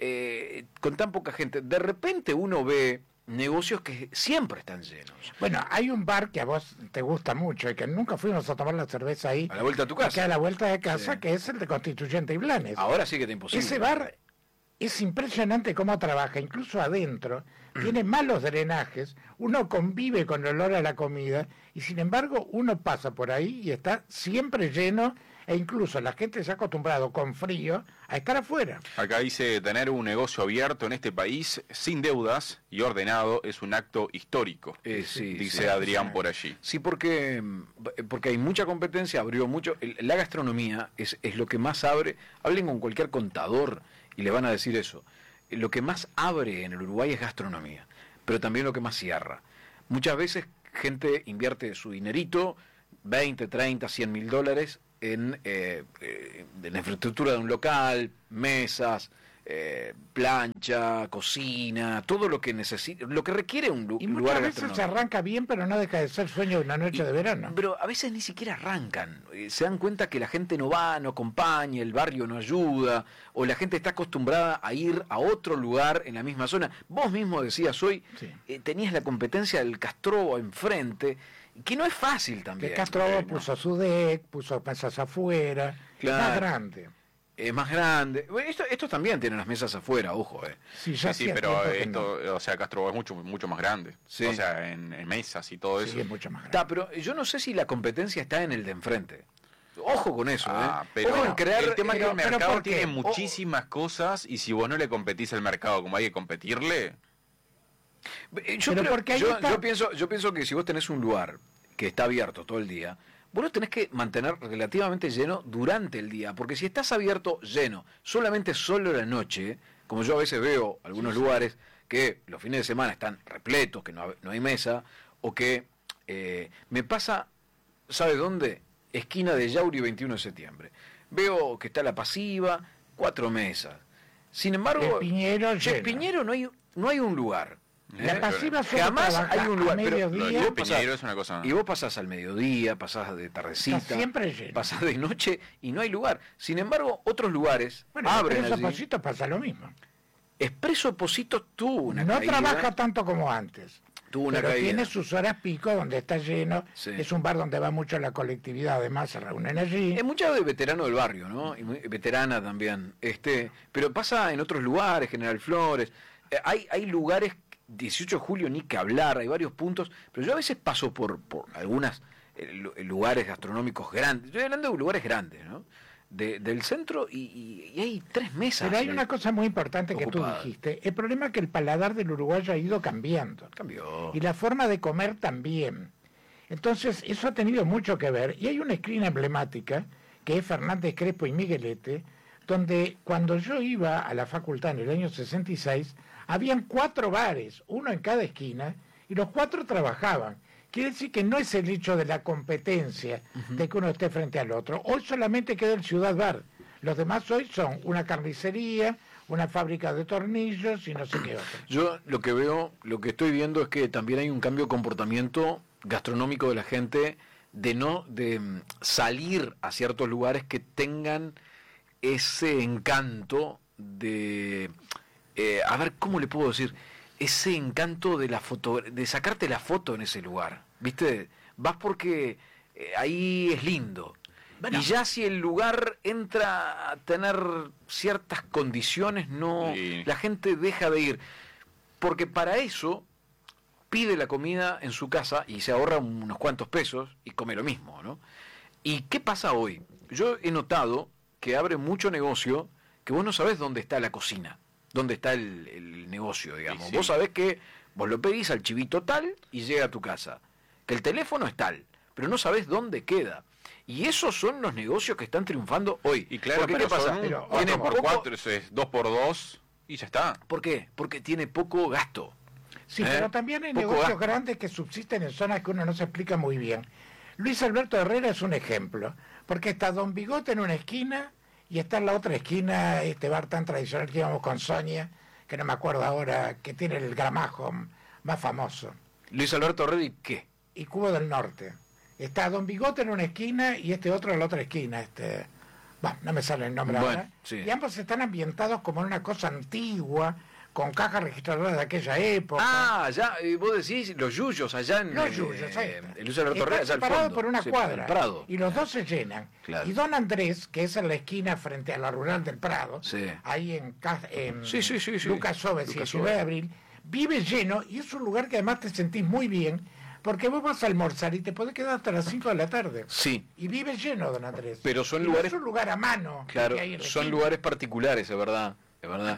Speaker 26: Eh, con tan poca gente. De repente uno ve negocios que siempre están llenos.
Speaker 25: Bueno, hay un bar que a vos te gusta mucho y que nunca fuimos a tomar la cerveza ahí.
Speaker 26: A la vuelta de tu casa.
Speaker 25: Que a la vuelta de casa,
Speaker 26: Sí.
Speaker 25: que es el de Constituyente y Blanes.
Speaker 26: Ahora sí que está imposible.
Speaker 25: Ese bar es impresionante cómo trabaja, incluso adentro, tiene malos drenajes, uno convive con el olor a la comida y sin embargo uno pasa por ahí y está siempre lleno e incluso la gente se ha acostumbrado con frío a estar afuera.
Speaker 5: Acá dice, tener un negocio abierto en este país sin deudas y ordenado es un acto histórico,
Speaker 26: Eh, sí,
Speaker 5: dice
Speaker 26: sí,
Speaker 5: Adrián
Speaker 26: sí.
Speaker 5: por allí.
Speaker 26: Sí, porque, porque hay mucha competencia, abrió mucho. El- La gastronomía es, es lo que más abre. Hablen con cualquier contador y le van a decir eso. Lo que más abre en el Uruguay es gastronomía, pero también lo que más cierra. Muchas veces gente invierte su dinerito, veinte, treinta, cien mil dólares, en, eh, eh, en la infraestructura de un local, mesas, eh, plancha, cocina, todo lo que necesita, lo que requiere un, lu-
Speaker 25: Y
Speaker 26: un
Speaker 25: muchas
Speaker 26: lugar
Speaker 25: veces se
Speaker 26: gastronómico.
Speaker 25: arranca bien, pero no deja de ser sueño de una noche de verano.
Speaker 26: Pero a veces ni siquiera arrancan. Eh, Se dan cuenta que la gente no va, no acompaña, el barrio no ayuda, o la gente está acostumbrada a ir a otro lugar en la misma zona. Vos mismo decías hoy, eh, tenías la competencia del Castrobo enfrente, que no es fácil también.
Speaker 25: Que Castro puso su deck, puso mesas afuera,
Speaker 26: Claro.
Speaker 25: más grande.
Speaker 26: Es más grande. Bueno, esto, estos también tienen las mesas afuera, ojo, eh.
Speaker 25: Sí,
Speaker 5: Sí, sí, pero esto, o sea, Castro es mucho mucho más grande.
Speaker 26: Sí.
Speaker 5: O sea, en, en mesas y todo eso.
Speaker 26: Está, pero yo no sé si la competencia está en el de enfrente. Ojo con eso,
Speaker 5: Ah,
Speaker 26: ¿eh?
Speaker 5: pero
Speaker 26: Ojo en crear,
Speaker 5: el tema es que
Speaker 26: pero-
Speaker 5: el
Speaker 26: pero
Speaker 5: mercado
Speaker 26: ¿por qué?
Speaker 5: tiene
Speaker 26: O-
Speaker 5: muchísimas cosas y si vos no le competís al mercado como hay que competirle,
Speaker 26: Eh, Yo,
Speaker 25: Pero
Speaker 26: creo-
Speaker 25: porque ahí
Speaker 26: yo-
Speaker 25: está-
Speaker 26: yo pienso, yo pienso que si vos tenés un lugar que está abierto todo el día, vos lo tenés que mantener relativamente lleno durante el día, porque si estás abierto lleno solamente solo la noche, como yo a veces veo algunos lugares que los fines de semana están repletos, que no, ha- no hay mesa, o que eh, me pasa, ¿sabe dónde? Esquina de Yauri veintiuno de septiembre. Veo que está la pasiva, cuatro mesas. Sin embargo,
Speaker 25: El Piñero
Speaker 26: en
Speaker 25: lleno.
Speaker 26: Piñero no hay, no hay un lugar.
Speaker 25: La
Speaker 26: ¿eh?
Speaker 25: pasiva solo
Speaker 26: Jamás
Speaker 25: trabaja
Speaker 26: hay un
Speaker 25: a
Speaker 26: lugar. Pero,
Speaker 25: mediodía.
Speaker 26: y vos
Speaker 25: El
Speaker 26: pasás-
Speaker 5: Piñero es una cosa-
Speaker 26: Y vos pasás al mediodía, pasás de tardecita,
Speaker 25: Está siempre lleno.
Speaker 26: pasás de noche y no hay lugar. Sin embargo, otros lugares
Speaker 25: Bueno,
Speaker 26: abren
Speaker 25: Expreso
Speaker 26: allí.
Speaker 25: Posito pasa lo mismo.
Speaker 26: Expreso Posito tuvo una
Speaker 25: No
Speaker 26: caída.
Speaker 25: trabaja tanto como antes.
Speaker 26: Tuvo una
Speaker 25: pero
Speaker 26: caída.
Speaker 25: tiene sus horas pico donde está lleno.
Speaker 26: Sí.
Speaker 25: Es un bar donde va mucho la colectividad, además se reúnen allí.
Speaker 26: Es mucho de veterano del barrio, ¿no? Y muy- veterana también. Este, pero pasa en otros lugares, General Flores. Eh, hay, hay lugares, dieciocho de julio ni que hablar, hay varios puntos, pero yo a veces paso por, por algunos lugares gastronómicos grandes. Estoy hablando de lugares grandes, ¿no? De- del centro y, y- y hay tres mesas.
Speaker 25: Pero hay
Speaker 26: eh,
Speaker 25: una cosa muy importante que tú
Speaker 26: ocupadas.
Speaker 25: dijiste. El problema es que el paladar del uruguayo ha ido cambiando.
Speaker 26: Cambió.
Speaker 25: Y la forma de comer también. Entonces, eso ha tenido mucho que ver. Y hay una esquina emblemática, que es Fernández Crespo y Miguelete, donde cuando yo iba a la facultad en el año sesenta y seis, habían cuatro bares, uno en cada esquina, y los cuatro trabajaban. Quiere decir que no es el hecho de la competencia, de que uno esté frente al otro. Hoy solamente queda el Ciudad Bar. Los demás hoy son una carnicería, una fábrica de tornillos y no sé qué otro.
Speaker 26: Yo lo que veo, lo que estoy viendo es que también hay un cambio de comportamiento gastronómico de la gente de no de mm, salir a ciertos lugares que tengan ese encanto de eh, a ver cómo le puedo decir, ese encanto de la foto, de sacarte la foto en ese lugar, ¿viste? Vas porque eh, ahí es lindo. Y ya si el lugar entra a tener ciertas condiciones, no,
Speaker 5: Sí.
Speaker 26: la gente deja de ir. Porque para eso pide la comida en su casa y se ahorra unos cuantos pesos y come lo mismo, ¿no? ¿Y qué pasa hoy? Yo he notado que abre mucho negocio que vos no sabés dónde está la cocina, dónde está el, el negocio, digamos.
Speaker 5: Sí, sí.
Speaker 26: Vos sabés que vos lo pedís al chivito tal y llega a tu casa. Que el teléfono es tal, pero no sabés dónde queda. Y esos son los negocios que están triunfando hoy.
Speaker 5: y claro,
Speaker 26: Porque,
Speaker 5: pero
Speaker 26: ¿qué pasa?
Speaker 5: son un
Speaker 26: Tiene
Speaker 5: cuatro por
Speaker 26: poco-
Speaker 5: cuatro, eso es dos por dos y ya está.
Speaker 26: ¿Por qué? Porque tiene poco gasto.
Speaker 25: Sí,
Speaker 26: ¿Eh?
Speaker 25: pero también hay
Speaker 26: Poco
Speaker 25: negocios
Speaker 26: gasto.
Speaker 25: grandes que subsisten en zonas que uno no se explica muy bien. Luis Alberto Herrera es un ejemplo, porque está Don Bigote en una esquina y está en la otra esquina este bar tan tradicional que íbamos con Sonia, que no me acuerdo ahora, que tiene el gramajo más famoso.
Speaker 26: Luis Alberto Herrera, ¿y qué?
Speaker 25: Y Cubo del Norte. Está Don Bigote en una esquina y este otro en la otra esquina. Este, bueno, no me sale el nombre
Speaker 26: Bueno,
Speaker 25: ahora.
Speaker 26: sí.
Speaker 25: Y ambos están ambientados como en una cosa antigua, con cajas registradoras de aquella época.
Speaker 26: Ah, ya, eh, vos decís los yuyos allá en...
Speaker 25: Los
Speaker 26: eh,
Speaker 25: yuyos, ahí
Speaker 26: eh,
Speaker 25: está.
Speaker 26: el Luis Alberto
Speaker 25: Están
Speaker 26: Herrera, allá al
Speaker 25: separados
Speaker 26: fondo.
Speaker 25: por una
Speaker 26: Sí,
Speaker 25: cuadra.
Speaker 26: el Prado.
Speaker 25: Y los dos se llenan.
Speaker 26: Claro.
Speaker 25: Y Don Andrés, que es en la esquina frente a la rural del Prado,
Speaker 26: Sí.
Speaker 25: ahí en, Ca- en
Speaker 26: Sí, sí, sí, sí.
Speaker 25: Lucas Oves y
Speaker 26: Lucas
Speaker 25: diecinueve de
Speaker 26: Oves.
Speaker 25: abril, vive lleno y es un lugar que además te sentís muy bien Porque vos vas a almorzar y te podés quedar hasta las cinco de la tarde.
Speaker 26: Sí.
Speaker 25: Y vive lleno, don Andrés.
Speaker 26: Pero son
Speaker 25: Y
Speaker 26: lugares...
Speaker 25: no es un lugar a mano.
Speaker 26: Claro,
Speaker 25: que hay en la
Speaker 26: son
Speaker 25: esquina.
Speaker 26: lugares particulares, es verdad, es verdad.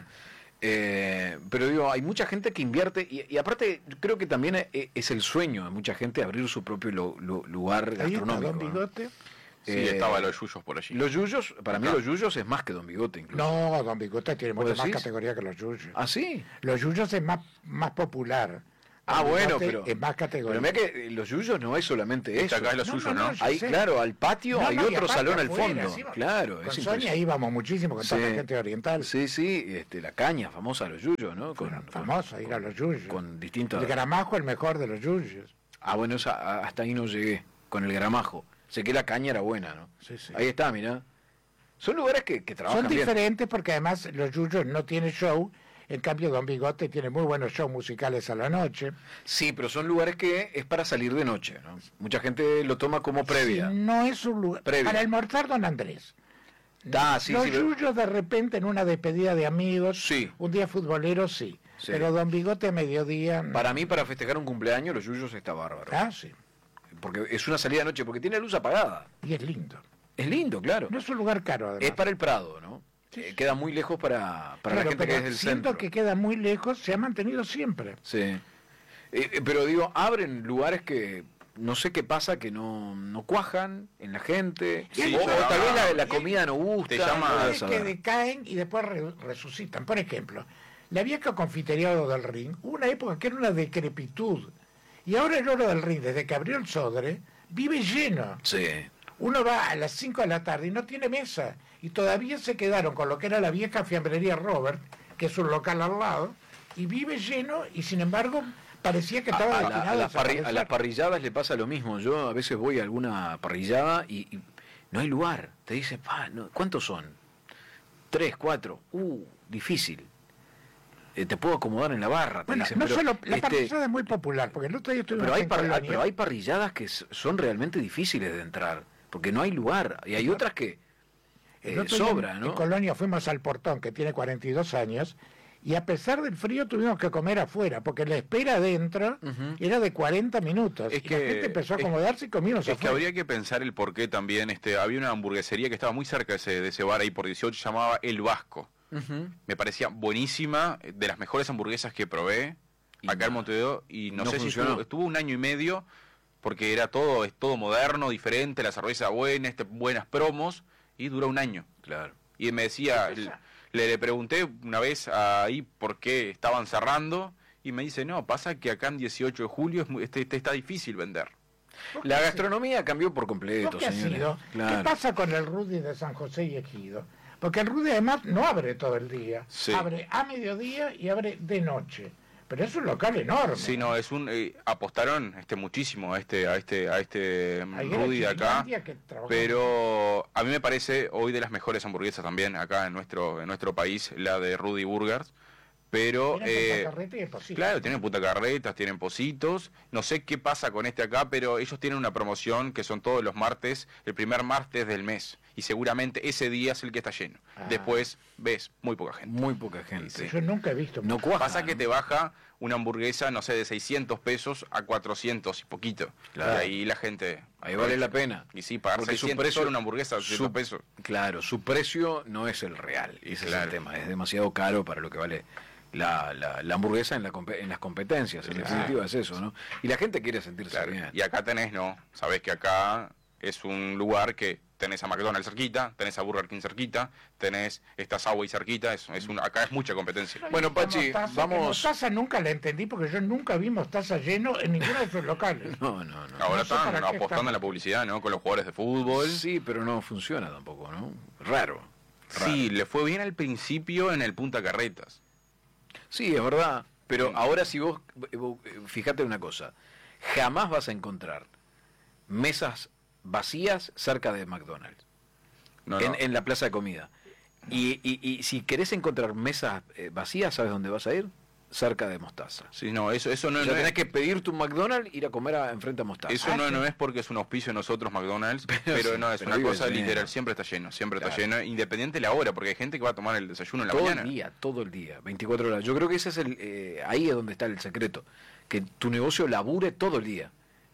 Speaker 26: Eh, pero digo, hay mucha gente que invierte y, y aparte creo que también es, es el sueño de mucha gente abrir su propio lo- lo- lugar
Speaker 25: Ahí está
Speaker 26: gastronómico.
Speaker 25: Don
Speaker 26: ¿no?
Speaker 25: Bigote.
Speaker 5: Sí,
Speaker 26: Eh,
Speaker 5: estaba los yuyos por allí.
Speaker 26: Los yuyos, para mí
Speaker 5: Acá.
Speaker 26: los yuyos es más que Don Bigote incluso.
Speaker 25: No, Don Bigote tiene mucha
Speaker 26: ¿Vos
Speaker 25: más
Speaker 26: decís?
Speaker 25: categoría que los yuyos.
Speaker 26: ¿Ah, sí?
Speaker 25: Los yuyos es más, más popular.
Speaker 26: Ah,
Speaker 25: Don
Speaker 26: bueno,
Speaker 25: Bigote
Speaker 26: pero...
Speaker 25: es más categoría.
Speaker 26: Pero mira que eh, los yuyos no es solamente
Speaker 5: Está
Speaker 26: eso.
Speaker 5: acá los yuyos, ¿no?
Speaker 25: yo
Speaker 26: Hay,
Speaker 25: sé.
Speaker 26: claro, al patio
Speaker 25: No,
Speaker 26: hay
Speaker 25: no, y
Speaker 26: otro
Speaker 25: aparte
Speaker 26: salón al
Speaker 25: afuera,
Speaker 26: fondo.
Speaker 25: sí,
Speaker 26: Claro,
Speaker 25: Con
Speaker 26: es
Speaker 25: Sonia
Speaker 26: impresionante.
Speaker 25: íbamos muchísimo con toda
Speaker 26: Sí.
Speaker 25: la gente oriental.
Speaker 26: Sí, sí, este, la caña famosa de los yuyos, ¿no? Con,
Speaker 25: Famoso ir a los yuyos.
Speaker 26: con distintos...
Speaker 25: El gramajo el mejor de los yuyos.
Speaker 26: Ah, bueno, esa- hasta ahí no llegué, con el gramajo. Sé que la caña era buena, ¿no?
Speaker 25: Sí, sí.
Speaker 26: Ahí está, mirá. Son lugares que, que trabajan
Speaker 25: Son
Speaker 26: bien.
Speaker 25: diferentes porque además los yuyos no tienen show. En cambio, Don Bigote tiene muy buenos shows musicales a la noche.
Speaker 26: Sí, pero son lugares que es para salir de noche, ¿no? Mucha gente lo toma como previa.
Speaker 25: Si no es un lugar.
Speaker 26: Previa.
Speaker 25: Para almorzar, Don Andrés.
Speaker 26: Ah, sí,
Speaker 25: los
Speaker 26: sí, pero-
Speaker 25: yuyos de repente en una despedida de amigos,
Speaker 26: Sí.
Speaker 25: un día futbolero, sí.
Speaker 26: Sí.
Speaker 25: Pero Don Bigote a mediodía. no.
Speaker 26: Para mí, para festejar un cumpleaños, los yuyos está bárbaro.
Speaker 25: Ah, sí.
Speaker 26: Porque es una salida de noche, porque tiene luz apagada.
Speaker 25: Y es lindo.
Speaker 26: Es lindo, claro.
Speaker 25: No es un lugar caro, además.
Speaker 26: Es para el Prado, ¿no? Eh, queda muy lejos para, para
Speaker 25: Claro,
Speaker 26: la gente que
Speaker 25: pero
Speaker 26: es del
Speaker 25: siento
Speaker 26: centro.
Speaker 25: que queda muy lejos, se ha mantenido siempre.
Speaker 26: Sí. Eh, eh, pero digo, abren lugares que no sé qué pasa, que no, no cuajan en la gente.
Speaker 25: Sí,
Speaker 26: o,
Speaker 25: se
Speaker 26: o tal
Speaker 25: llama-
Speaker 26: vez la, la comida no gusta.
Speaker 5: te llama-
Speaker 26: no
Speaker 25: Hay
Speaker 26: debes
Speaker 25: que
Speaker 26: saber.
Speaker 25: decaen y después re- resucitan. Por ejemplo, la vieja confitería del Ring, hubo una época que era una decrepitud. Y ahora el Oro del Ring, desde que abrió el Sodre, vive lleno.
Speaker 26: Sí.
Speaker 25: Uno va a las cinco de la tarde y no tiene mesa. Y todavía se quedaron con lo que era la vieja fiambrería Robert, que es un local al lado, y vive lleno y sin embargo parecía que estaba
Speaker 26: A, la-
Speaker 25: destinado
Speaker 26: a
Speaker 25: a,
Speaker 26: las parri- a
Speaker 25: desaparecer.
Speaker 26: las parrilladas le pasa lo mismo. Yo a veces voy a alguna parrillada y, y no hay lugar. Te dicen, pa, no, ¿cuántos son? Tres, cuatro. Uh, difícil. Eh, te puedo acomodar en la barra. Te
Speaker 25: Bueno,
Speaker 26: dicen,
Speaker 25: no
Speaker 26: pero,
Speaker 25: solo, la
Speaker 26: este,
Speaker 25: parrillada es muy popular, porque el otro día estuvimos
Speaker 26: pero, hay
Speaker 25: en
Speaker 26: par-
Speaker 25: Colonia.
Speaker 26: pero hay parrilladas que s- son realmente difíciles de entrar. Porque no hay lugar. Y hay otras que
Speaker 25: El
Speaker 26: eh,
Speaker 25: otro día
Speaker 26: sobra,
Speaker 25: en,
Speaker 26: ¿no?
Speaker 25: en Colonia fuimos al Portón, que tiene cuarenta y dos años, y a pesar del frío tuvimos que comer afuera, porque la espera adentro era de cuarenta minutos.
Speaker 5: Es
Speaker 25: y
Speaker 5: que-
Speaker 25: la gente empezó a
Speaker 5: es-
Speaker 25: acomodarse y comimos
Speaker 5: Es que
Speaker 25: afuera.
Speaker 5: habría que pensar el por qué también. Este, había una hamburguesería que estaba muy cerca de ese, de ese bar ahí por dieciocho, llamaba El Vasco.
Speaker 26: Ujú.
Speaker 5: Me parecía buenísima, de las mejores hamburguesas que probé acá en Montevideo, y no,
Speaker 26: no
Speaker 5: sé
Speaker 26: funcionó.
Speaker 5: si estuvo, estuvo un año y medio, porque era todo, es todo moderno, diferente, la cerveza buena, este, buenas promos, y duró un año.
Speaker 26: Claro.
Speaker 5: Y me decía, le, le pregunté una vez ahí por qué estaban cerrando, y me dice, no, pasa que acá en dieciocho de julio es muy- este, este está difícil vender.
Speaker 26: La gastronomía cambió por completo,
Speaker 25: ¿Vos qué has
Speaker 26: señores.
Speaker 25: sido?
Speaker 26: Claro.
Speaker 25: ¿Qué pasa con el Rudy de San José y Ejido? Porque el Rudy además no abre todo el día.
Speaker 5: Sí.
Speaker 25: Abre a mediodía y abre de noche. Pero es un local enorme.
Speaker 5: Sí, no, es un eh, apostaron este muchísimo a este a este a este mm,
Speaker 25: Ahí era
Speaker 5: Rudy de acá,
Speaker 25: Chirilandia que trabajaba
Speaker 5: pero a mí me parece hoy de las mejores hamburguesas también acá en nuestro en nuestro país, la de Rudy Burgers, pero
Speaker 25: Tienen
Speaker 5: eh,
Speaker 25: Punta Carreta y el Pocito.
Speaker 5: claro, tienen punta carretas, tienen pocitos, no sé qué pasa con este acá, pero ellos tienen una promoción que son todos los martes, el primer martes del mes, y seguramente ese día es el que está lleno.
Speaker 25: Ah.
Speaker 5: Después ves muy poca gente.
Speaker 26: Muy poca gente.
Speaker 25: Yo nunca he visto.
Speaker 26: No cuaja.
Speaker 5: Pasa que te baja una hamburguesa, no sé, de seiscientos pesos a cuatrocientos y poquito.
Speaker 26: Claro.
Speaker 5: Y ahí la gente...
Speaker 26: Ahí vale la pena.
Speaker 5: Y sí, pagar
Speaker 26: Porque su
Speaker 5: seiscientos
Speaker 26: precio-
Speaker 5: solo una hamburguesa, seiscientos
Speaker 26: su-
Speaker 5: pesos.
Speaker 26: Claro, su precio no es el real. Ese es el tema. Es demasiado caro para lo que vale la, la, la hamburguesa en, la, compe- en las competencias. En
Speaker 5: Claro.
Speaker 26: definitiva es eso, ¿no? Y la gente quiere sentirse
Speaker 5: Claro.
Speaker 26: bien.
Speaker 5: Y acá tenés, no, sabés que acá es un lugar que tenés a McDonald's cerquita, tenés a Burger King cerquita, tenés esta Subway cerquita, es, es un, acá es mucha competencia.
Speaker 26: Bueno, Pachi,
Speaker 25: Mostaza, que
Speaker 26: vamos...
Speaker 25: Mostaza nunca la entendí porque yo nunca vi Mostaza lleno en ninguno de sus locales.
Speaker 26: No, no, no.
Speaker 5: Ahora
Speaker 25: No sé
Speaker 5: están
Speaker 25: para qué
Speaker 5: apostando
Speaker 25: están.
Speaker 5: en la publicidad, ¿no? Con los jugadores de fútbol.
Speaker 26: Sí, pero no funciona tampoco, ¿no? Raro.
Speaker 5: Sí, le fue bien al principio en el Punta Carretas.
Speaker 26: Sí, es verdad. Pero ahora si vos, vos, fíjate una cosa, jamás vas a encontrar mesas vacías cerca de McDonald's,
Speaker 5: No,
Speaker 26: en,
Speaker 5: no.
Speaker 26: en la plaza de comida. Y, y, y si querés encontrar mesas eh, vacías, ¿sabes dónde vas a ir? Cerca de Mostaza.
Speaker 5: Sí, no, eso, eso no,
Speaker 26: O sea,
Speaker 5: no
Speaker 26: tenés
Speaker 5: es...
Speaker 26: que pedir tu McDonald's e ir a comer a, enfrente a Mostaza.
Speaker 5: Eso no, no es porque es un auspicio de nosotros, McDonald's, pero,
Speaker 26: sí,
Speaker 5: no, es
Speaker 26: pero
Speaker 5: una
Speaker 26: vive
Speaker 5: cosa
Speaker 26: lleno.
Speaker 5: literal, siempre está lleno, siempre está
Speaker 26: Claro.
Speaker 5: lleno, independiente de la hora, porque hay gente que va a tomar el desayuno en la
Speaker 26: todo
Speaker 5: mañana.
Speaker 26: el día, todo el día, veinticuatro horas. Yo creo que ese es el, eh, ahí es donde está el secreto, que tu negocio labure todo el día.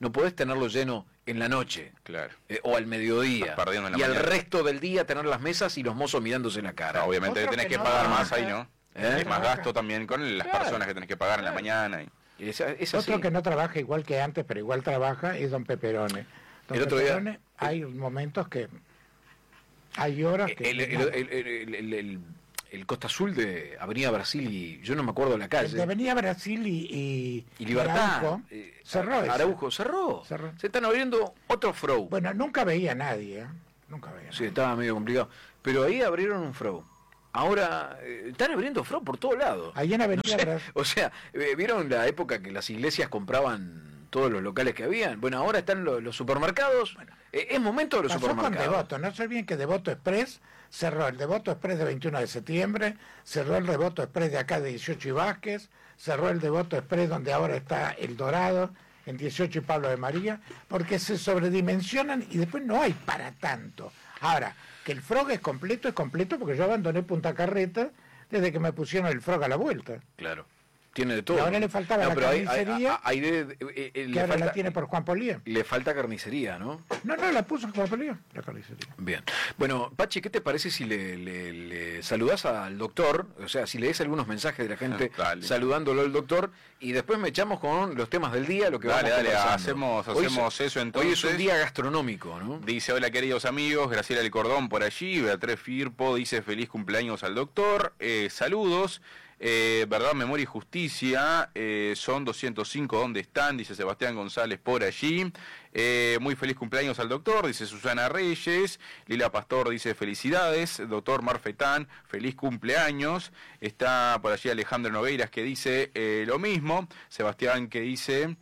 Speaker 26: no podés tenerlo lleno en la noche.
Speaker 5: Claro.
Speaker 26: Eh, o al mediodía.
Speaker 5: Estás perdiendo en la
Speaker 26: y
Speaker 5: mañana.
Speaker 26: al resto del día tener las mesas y los mozos mirándose la cara.
Speaker 5: No, obviamente
Speaker 26: Otro
Speaker 5: tenés que,
Speaker 26: no
Speaker 5: pagar
Speaker 26: trabaja.
Speaker 5: más ahí, ¿no?
Speaker 26: ¿Eh?
Speaker 5: Hay más gasto también con las
Speaker 25: Claro.
Speaker 5: personas que tenés que pagar en la mañana. Y...
Speaker 26: Es, es
Speaker 25: Otro
Speaker 26: así.
Speaker 25: que no trabaja igual que antes, pero igual trabaja, es don Peperone. Don
Speaker 26: El otro día-
Speaker 25: Peperone, hay momentos que... Hay horas que...
Speaker 26: El, el, el, el- el- el- el Costa Azul de Avenida Brasil y yo no me acuerdo la calle.
Speaker 25: El de Avenida Brasil y, y,
Speaker 26: Y Libertad.
Speaker 25: Araujo,
Speaker 26: eh,
Speaker 25: cerró ese.
Speaker 26: Araujo, cerró.
Speaker 25: Cerró.
Speaker 26: Se están abriendo otro frow.
Speaker 25: Bueno, nunca veía a nadie, ¿eh? Nunca veía.
Speaker 26: Sí, estaba medio complicado. Pero ahí abrieron un frow. Ahora eh, están abriendo frow por todos lados.
Speaker 25: Ahí en Avenida
Speaker 26: No sé,
Speaker 25: Brasil.
Speaker 26: o sea, eh, ¿vieron la época que las iglesias compraban todos los locales que habían? Bueno, ahora están los, los supermercados. Eh, es momento de los
Speaker 25: Pasó con
Speaker 26: supermercados.
Speaker 25: Devoto, no se olviden que Devoto Express cerró el Devoto Express de veintiuno de septiembre, cerró el Devoto Express de acá de dieciocho y Vázquez, cerró el Devoto Express donde ahora está El Dorado, en dieciocho y Pablo de María, porque se sobredimensionan y después no hay para tanto. Ahora, que el Frog es completo, es completo porque yo abandoné Punta Carreta desde que me pusieron el Frog a la vuelta.
Speaker 26: Claro. Tiene de todo.
Speaker 25: Y ahora le faltaba la
Speaker 26: pero hay- hay-
Speaker 25: carnicería,
Speaker 26: hay de- de- eh, eh, le
Speaker 25: que ahora
Speaker 26: falta-
Speaker 25: la tiene por Juan Polié.
Speaker 26: Le falta carnicería, ¿no?
Speaker 25: No, no, la puso Juan Polié, la carnicería.
Speaker 26: Bien. Bueno, Pachi, ¿qué te parece si le, le, le saludás al doctor? O sea, si lees algunos mensajes de la gente
Speaker 5: Dale.
Speaker 26: saludándolo al doctor y después me echamos con los temas del día, lo que
Speaker 5: Dale,
Speaker 26: vamos
Speaker 5: dale,
Speaker 26: conversando.
Speaker 5: hacemos,
Speaker 26: Hoy
Speaker 5: hacemos
Speaker 26: es-
Speaker 5: eso
Speaker 26: Hoy
Speaker 5: entonces.
Speaker 26: es un día gastronómico, ¿no?
Speaker 5: Dice, hola queridos amigos, Graciela del Cordón por allí, Beatriz Firpo dice feliz cumpleaños al doctor, eh, saludos, eh, verdad, memoria y justicia, eh, son doscientos cinco, ¿dónde están? Dice Sebastián González por allí, eh, muy feliz cumpleaños al doctor, dice Susana Reyes, Lila Pastor dice felicidades, doctor Marfetán, feliz cumpleaños, está por allí Alejandro Noveiras que dice eh, lo mismo, Sebastián que dice...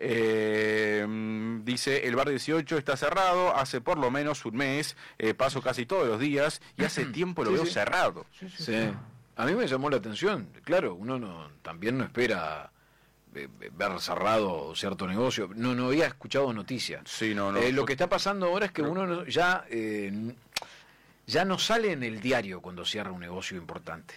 Speaker 5: Eh, dice, el bar dieciocho está cerrado hace por lo menos un mes, eh, paso casi todos los días y hace tiempo lo
Speaker 26: Sí,
Speaker 5: veo
Speaker 26: sí.
Speaker 5: cerrado.
Speaker 26: Sí. A mí me llamó la atención. Claro, uno no, también no espera eh, ver cerrado cierto negocio. No, no había escuchado noticias.
Speaker 5: Sí, no, no.
Speaker 26: Eh, lo que está pasando ahora es que uno no- ya, eh, ya no sale en el diario cuando cierra un negocio importante.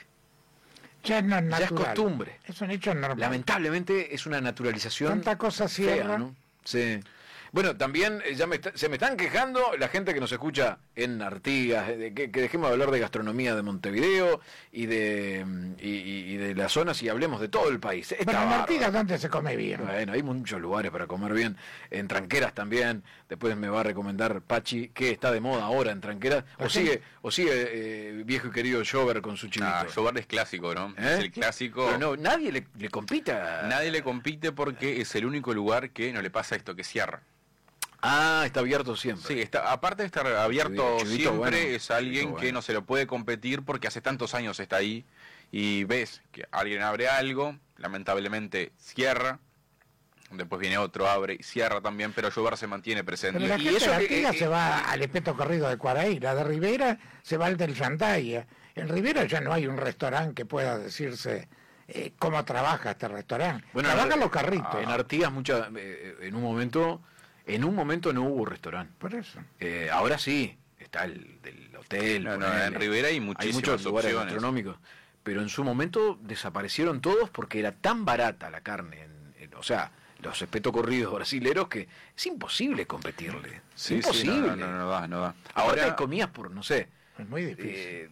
Speaker 25: Ya no es
Speaker 26: Ya es
Speaker 25: natural.
Speaker 26: costumbre.
Speaker 25: Es un hecho normal.
Speaker 26: Lamentablemente es una naturalización.
Speaker 25: Tanta cosa
Speaker 26: fea,
Speaker 25: cierra.
Speaker 26: ¿no? Sí. Bueno, también eh, ya me está- se me están quejando la gente que nos escucha en Artigas, eh, de que, que dejemos de hablar de gastronomía de Montevideo y de mm, y, y- y de las zonas y hablemos de todo el país. Está
Speaker 25: Pero en
Speaker 26: bárbaro.
Speaker 25: Artigas, ¿dónde se come bien?
Speaker 26: Bueno, hay muchos lugares para comer bien. En Tranqueras también. Después me va a recomendar Pachi, que está de moda ahora en Tranqueras. O
Speaker 5: ¿Ah, sí?
Speaker 26: sigue, o sigue eh, viejo y querido Jover con su chivito.
Speaker 5: Ah, Jobar es clásico, ¿no?
Speaker 26: ¿Eh?
Speaker 5: Es el clásico.
Speaker 26: Pero no, nadie le, le compite a...
Speaker 5: Nadie le compite porque es el único lugar que no le pasa esto, que cierra.
Speaker 26: Ah, está abierto siempre.
Speaker 5: Sí, está, aparte de estar abierto
Speaker 26: Chivito,
Speaker 5: siempre,
Speaker 26: bueno,
Speaker 5: es alguien
Speaker 26: chivito,
Speaker 5: que
Speaker 26: bueno.
Speaker 5: no se lo puede competir porque hace tantos años está ahí y ves que alguien abre algo, lamentablemente cierra, después viene otro, abre y cierra también, pero Jobar se mantiene presente.
Speaker 25: Pero la
Speaker 5: y
Speaker 25: gente
Speaker 5: eso
Speaker 25: de
Speaker 5: que-
Speaker 25: Artigas
Speaker 5: eh,
Speaker 25: se va al espeto corrido de Cuaraí, la de Rivera se va al del Yandaya. En Rivera ya no hay un restaurante que pueda decirse eh, cómo trabaja este restaurante. Trabajan
Speaker 26: en-
Speaker 25: los carritos.
Speaker 26: En Artigas mucha, eh, en un momento, en un momento no hubo restaurante.
Speaker 25: Por eso.
Speaker 26: Eh, ahora sí, está el del hotel.
Speaker 5: No, no,
Speaker 26: ponele.
Speaker 5: en Rivera hay muchísimas
Speaker 26: muchos lugares
Speaker 5: opciones.
Speaker 26: gastronómicos. Pero en su momento desaparecieron todos porque era tan barata la carne, en- en- o sea, los espetos corridos brasileros que es imposible competirle.
Speaker 5: Sí,
Speaker 26: imposible.
Speaker 5: sí, no, no, no, no da, no da.
Speaker 26: Ahora
Speaker 5: Ahora,
Speaker 26: comías por, no sé,
Speaker 25: Es muy difícil.
Speaker 26: eh,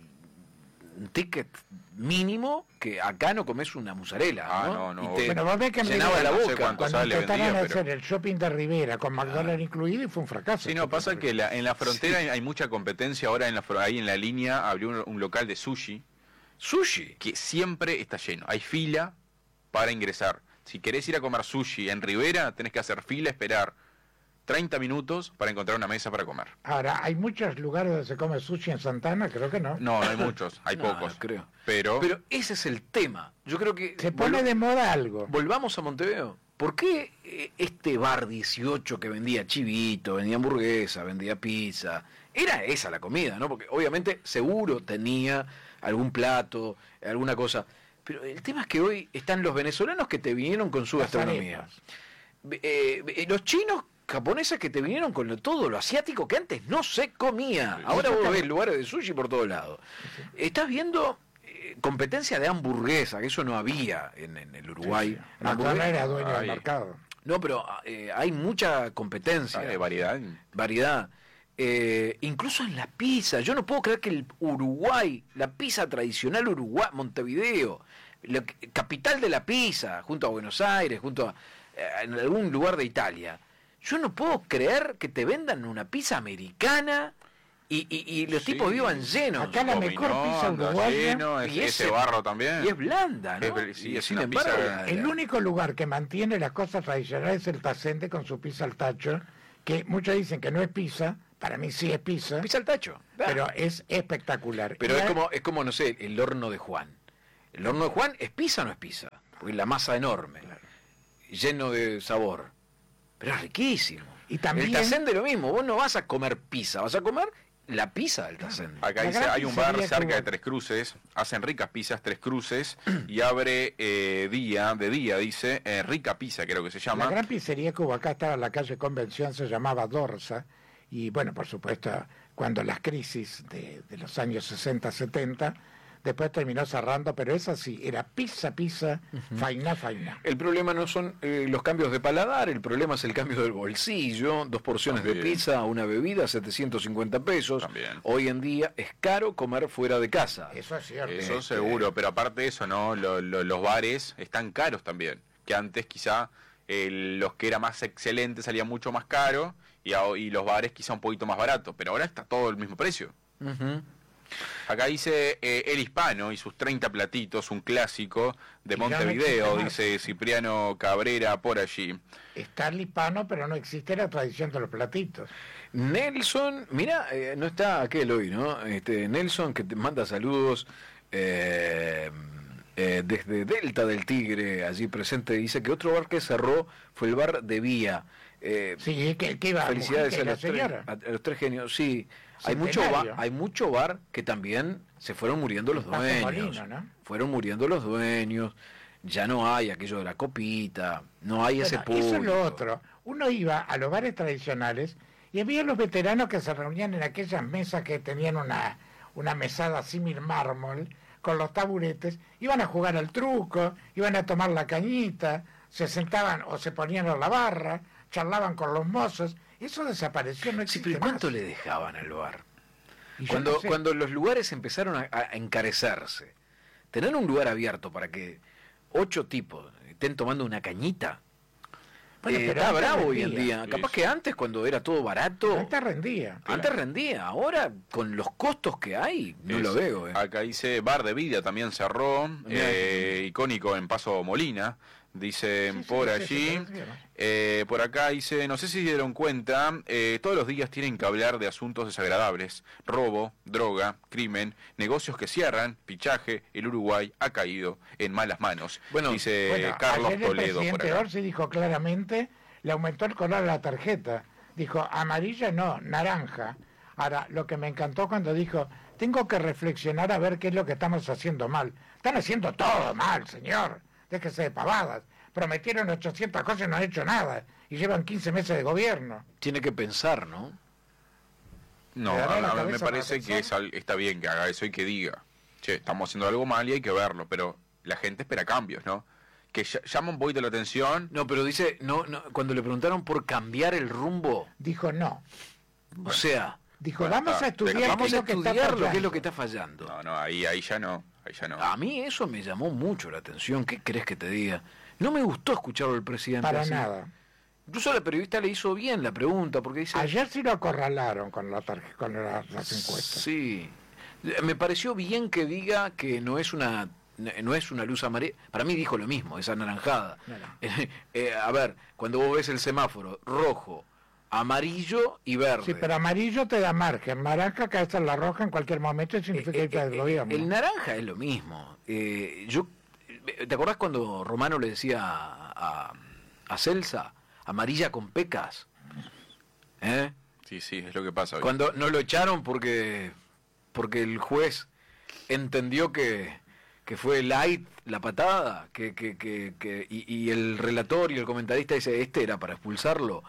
Speaker 26: un ticket mínimo que acá no comes una mozzarella,
Speaker 5: Ah,
Speaker 26: ¿no?
Speaker 5: no, no,
Speaker 26: Y te
Speaker 25: Bueno, vos ves que en
Speaker 26: llenaba
Speaker 25: Rivera,
Speaker 26: la
Speaker 5: no sé
Speaker 26: boca.
Speaker 5: cuánto
Speaker 25: Cuando
Speaker 5: sale,
Speaker 25: intentaron
Speaker 5: vendía,
Speaker 25: hacer
Speaker 5: pero-
Speaker 25: el shopping de Rivera con McDonald's incluido y fue un fracaso.
Speaker 5: sí, no, pasa que la- en la frontera hay, hay mucha competencia, ahora en la, fro- ahí en la línea abrió un, un local de sushi,
Speaker 26: Sushi.
Speaker 5: que siempre está lleno, hay fila para ingresar. Si querés ir a comer sushi en Rivera, tenés que hacer fila, esperar treinta minutos para encontrar una mesa para comer.
Speaker 25: Ahora, ¿hay muchos lugares donde se come sushi en Santana? Creo que no.
Speaker 5: No, no hay muchos, hay
Speaker 26: No,
Speaker 5: pocos.
Speaker 26: creo.
Speaker 5: Pero,
Speaker 26: Pero ese es el tema. Yo creo que
Speaker 25: Se pone
Speaker 26: volv-
Speaker 25: de moda algo.
Speaker 26: volvamos a Montevideo. ¿Por qué eh, este bar dieciocho que vendía chivito, vendía hamburguesa, vendía pizza? Era esa la comida, ¿no? Porque obviamente seguro tenía algún plato, alguna cosa. Pero el tema es que hoy están los venezolanos que te vinieron con su
Speaker 25: Las
Speaker 26: gastronomía.
Speaker 25: arepas.
Speaker 26: Eh, eh, los chinos japoneses que te vinieron con lo- todo lo asiático que antes no se comía. Ahora vos ves lugares de sushi por todos lados. Estás viendo eh, competencia de hamburguesa, que eso no había en, en el Uruguay.
Speaker 25: Sí, sí.
Speaker 26: La
Speaker 25: McDonald's
Speaker 26: hamburguesa-
Speaker 25: era dueño del
Speaker 5: Ay.
Speaker 25: mercado.
Speaker 26: No, pero eh, hay mucha competencia.
Speaker 5: Hay variedad.
Speaker 26: Variedad. Eh, incluso en la pizza. Yo no puedo creer que el Uruguay, la pizza tradicional Uruguay, Montevideo, la capital de la pizza, junto a Buenos Aires, junto a eh, en algún lugar de Italia, yo no puedo creer que te vendan una pizza americana y, y, y los
Speaker 5: Sí.
Speaker 26: tipos vivan llenos.
Speaker 25: Acá la mejor pizza uruguaya.
Speaker 5: Lleno,
Speaker 26: y
Speaker 5: ese,
Speaker 26: ese-
Speaker 5: barro también.
Speaker 26: Y es blanda, ¿no?
Speaker 5: Es- sí,
Speaker 26: Y
Speaker 5: es
Speaker 26: sin
Speaker 5: una
Speaker 26: embargo,
Speaker 5: pizza-
Speaker 26: la-
Speaker 25: El único lugar que mantiene las cosas tradicionales es el Tacente con su pizza al tacho, que muchos dicen que no es pizza, para mí sí es pizza.
Speaker 26: Pizza al tacho.
Speaker 25: Pero es espectacular.
Speaker 26: Pero
Speaker 25: Y
Speaker 26: es
Speaker 25: hay-
Speaker 26: como, es como, no sé, el horno de Juan. ¿El horno de Juan es pizza o no es pizza? Porque la masa enorme, lleno de sabor. Pero es riquísimo.
Speaker 25: Y también-
Speaker 26: El Tacente lo mismo, vos no vas a comer pizza, vas a comer la pizza del Tacente.
Speaker 5: Acá dice, hay un bar cerca de Tres Cruces, hacen ricas pizzas Tres Cruces y abre eh, día, de día, dice, eh, Rica Pizza creo que se llama.
Speaker 25: La gran pizzería que hubo acá estaba en la calle Convención, se llamaba Dorsa, y bueno, por supuesto, cuando las crisis de, de los años sesenta, setenta, después terminó cerrando, pero esa sí, era pizza, pizza, faina, faina.
Speaker 26: El problema no son eh, los cambios de paladar, el problema es el cambio del bolsillo, dos porciones
Speaker 5: También.
Speaker 26: de pizza, una bebida, setecientos cincuenta pesos.
Speaker 5: También.
Speaker 26: Hoy en día es caro comer fuera de casa.
Speaker 25: Eso es cierto.
Speaker 5: Eso
Speaker 26: Este,
Speaker 5: seguro, pero aparte de eso, ¿no? Lo- lo- los bares están caros también, que antes quizá eh, los que era más excelentes salían mucho más caro y, a- y los bares quizá un poquito más baratos, pero ahora está todo el mismo precio.
Speaker 26: Ujú.
Speaker 5: Acá dice eh, El Hispano y sus treinta platitos, un clásico de
Speaker 25: Y ya no
Speaker 5: Montevideo,
Speaker 25: existe más.
Speaker 5: dice Cipriano Cabrera por allí.
Speaker 25: Está el hispano, pero no existe la tradición de los platitos.
Speaker 26: Nelson, mira, eh, no está aquel hoy, ¿no? Este, Nelson que te manda saludos eh, eh, desde Delta del Tigre, allí presente, dice que otro bar que cerró fue el bar de Vía. Eh,
Speaker 25: Sí, que, que iba
Speaker 26: felicidades
Speaker 25: Mujica y
Speaker 26: a
Speaker 25: la
Speaker 26: los, tres,
Speaker 25: señora.
Speaker 26: a, a los tres genios, sí. Hay mucho, bar,
Speaker 25: Centenario.
Speaker 26: hay mucho bar que también se fueron muriendo los
Speaker 25: Paso
Speaker 26: dueños.
Speaker 25: Molino, ¿no?
Speaker 26: Fueron muriendo los dueños. Ya no hay aquello de la copita, no hay ese
Speaker 25: Bueno,
Speaker 26: público.
Speaker 25: eso es lo otro. Uno iba a los bares tradicionales y había los veteranos que se reunían en aquellas mesas que tenían una, una mesada símil mármol, con los taburetes, iban a jugar al truco, iban a tomar la cañita, se sentaban o se ponían en la barra, charlaban con los mozos. Eso desapareció, no
Speaker 26: Sí,
Speaker 25: existe
Speaker 26: pero ¿cuánto
Speaker 25: más.
Speaker 26: le dejaban al bar?
Speaker 25: Y yo
Speaker 26: Cuando,
Speaker 25: no sé.
Speaker 26: cuando los lugares empezaron a, a encarecerse, tener un lugar abierto para que ocho tipos estén tomando una cañita,
Speaker 25: Bueno,
Speaker 26: eh,
Speaker 25: pero
Speaker 26: está
Speaker 25: antes
Speaker 26: bravo hoy en
Speaker 25: rendía.
Speaker 26: día.
Speaker 5: Sí,
Speaker 26: Capaz
Speaker 5: sí.
Speaker 26: que antes, cuando era todo barato,
Speaker 25: Antes rendía.
Speaker 26: antes rendía. Ahora, con los costos que hay, no
Speaker 5: Es-
Speaker 26: lo veo. eh.
Speaker 5: Acá dice Bar de Vida también cerró, eh, icónico en Paso Molina, dicen
Speaker 25: Sí, sí,
Speaker 5: por
Speaker 25: sí, sí,
Speaker 5: allí.
Speaker 25: sí, sí, sí.
Speaker 5: Eh, por acá dice, no sé si se dieron cuenta, eh, todos los días tienen que hablar de asuntos desagradables, robo, droga, crimen, negocios que cierran, pichaje, el Uruguay ha caído en malas manos.
Speaker 26: Bueno,
Speaker 5: dice
Speaker 25: Bueno,
Speaker 5: Carlos
Speaker 25: ayer el
Speaker 5: Toledo por
Speaker 25: presidente
Speaker 5: acá.
Speaker 25: Orsi dijo claramente, le aumentó el color a la tarjeta. Dijo, amarilla no, naranja. Ahora, lo que me encantó cuando dijo, tengo que reflexionar a ver qué es lo que estamos haciendo mal. Están haciendo todo mal, señor. Déjese de pavadas. Prometieron ochocientas cosas y no han hecho nada. Y llevan quince meses de gobierno.
Speaker 26: Tiene que pensar, ¿no?
Speaker 5: No,
Speaker 25: ¿Le dará
Speaker 5: a,
Speaker 25: la
Speaker 5: a mí me
Speaker 25: cabeza para
Speaker 5: parece que
Speaker 25: pensar?
Speaker 5: es al- está bien que haga eso y que diga, che, estamos haciendo algo mal y hay que verlo, pero la gente espera cambios, ¿no? Que ll- llama un poquito la atención.
Speaker 26: No, pero dice, no, no, cuando le preguntaron por cambiar el rumbo,
Speaker 25: Dijo, no.
Speaker 26: o sea,
Speaker 25: Dijo,
Speaker 5: Bueno,
Speaker 25: vamos
Speaker 5: está,
Speaker 25: a estudiar
Speaker 5: dejamos
Speaker 25: qué es
Speaker 26: vamos a
Speaker 25: lo que está
Speaker 26: estudiar lo que es
Speaker 25: fallando.
Speaker 26: lo que está fallando.
Speaker 5: No, no, ahí, ahí ya no, ahí ya no.
Speaker 26: A mí eso me llamó mucho la atención. ¿Qué crees que te diga? No me gustó escucharlo el presidente
Speaker 25: Para
Speaker 26: así.
Speaker 25: nada.
Speaker 26: Incluso la periodista le hizo bien la pregunta, porque dice...
Speaker 25: Ayer sí lo acorralaron con, la tarje- con la- las encuestas.
Speaker 26: Sí. Me pareció bien que diga que no es una no es una luz amarilla. Para mí dijo lo mismo, esa anaranjada.
Speaker 25: No, no.
Speaker 26: Eh, a ver, cuando vos ves el semáforo rojo, amarillo y verde.
Speaker 25: Sí, pero amarillo te da margen, naranja caes en la roja en cualquier momento y significa irte del gobierno.
Speaker 26: El naranja es lo mismo. Eh, yo, ¿te acordás cuando Romano le decía a, a, a Celsa, amarilla con pecas? ¿Eh?
Speaker 5: Sí, sí, es lo que pasa hoy.
Speaker 26: Cuando no lo echaron porque porque el juez entendió que, que fue light la patada, que, que, que, que y, y el relator y el comentarista dice, este era para expulsarlo.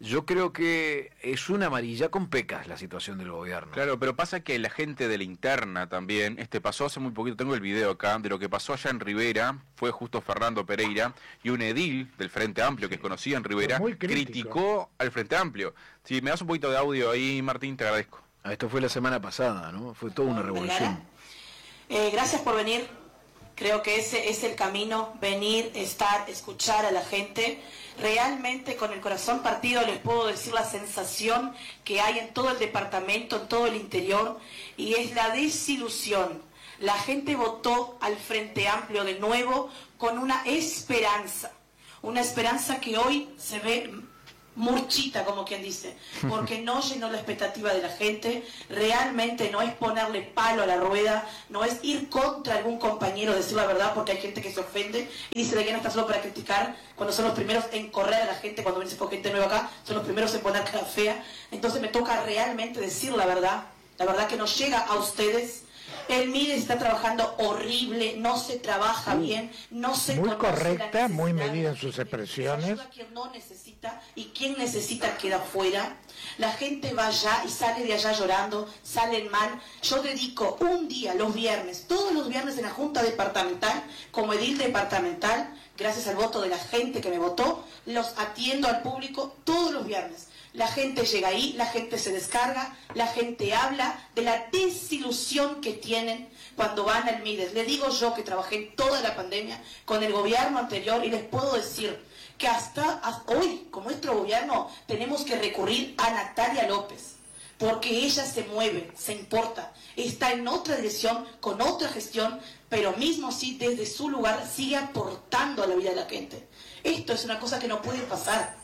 Speaker 26: Yo creo que es una amarilla con pecas la situación del gobierno.
Speaker 5: Claro, pero pasa que la gente de la interna también, este pasó hace muy poquito, tengo el video acá, de lo que pasó allá en Rivera, fue justo Fernando Pereira, y un edil del Frente Amplio que es conocido en Rivera, criticó al Frente Amplio. Si me das un poquito de audio ahí, Martín, te agradezco.
Speaker 26: Ah, esto fue la semana pasada, ¿no? Fue toda una revolución.
Speaker 6: Eh, gracias por venir. Creo que ese es el camino, venir, estar, escuchar a la gente. Realmente con el corazón partido les puedo decir la sensación que hay en todo el departamento, en todo el interior, y es la desilusión. La gente votó al Frente Amplio de nuevo con una esperanza, una esperanza que hoy se ve murchita, como quien dice, porque no llenó la expectativa de la gente. Realmente no es ponerle palo a la rueda, no es ir contra algún compañero, decir la verdad, porque hay gente que se ofende y dice de que no está solo para criticar, cuando son los primeros en correr a la gente, cuando viene gente nueva acá, son los primeros en poner cara fea. Entonces me toca realmente decir la verdad, la verdad que nos llega a ustedes. El M I D E está trabajando horrible, no se trabaja
Speaker 25: muy,
Speaker 6: bien, no se
Speaker 25: muy correcta, muy medida en sus expresiones.
Speaker 6: Quien no necesita y quien necesita queda fuera. La gente va allá y sale de allá llorando, salen mal. Yo dedico un día, los viernes, todos los viernes en la Junta Departamental, como edil departamental, gracias al voto de la gente que me votó, los atiendo al público todos los viernes. La gente llega ahí, la gente se descarga, la gente habla de la desilusión que tienen cuando van al M I D E S. Le digo yo que trabajé toda la pandemia con el gobierno anterior y les puedo decir que hasta, hasta hoy, con nuestro gobierno, tenemos que recurrir a Natalia López, porque ella se mueve, se importa, está en otra dirección, con otra gestión, pero mismo así desde su lugar sigue aportando a la vida de la gente. Esto es una cosa que no puede pasar.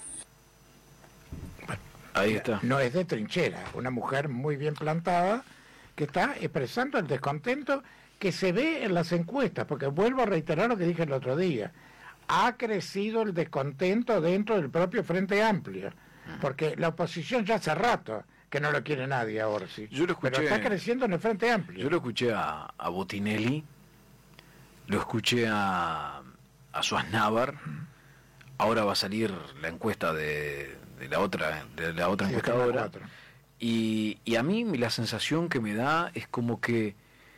Speaker 26: Ahí está.
Speaker 25: No es de trinchera, una mujer muy bien plantada que está expresando el descontento que se ve en las encuestas, porque vuelvo a reiterar lo que dije el otro día, ha crecido el descontento dentro del propio Frente Amplio, porque la oposición ya hace rato que no lo quiere nadie ahora, sí.
Speaker 26: Yo lo escuché,
Speaker 25: pero está creciendo en el Frente Amplio.
Speaker 26: Yo lo escuché a, a Botinelli, lo escuché a, a Suaznavar, ahora va a salir la encuesta de... de la otra de la otra sí, encuestadora y, y a mí la sensación que me da es como que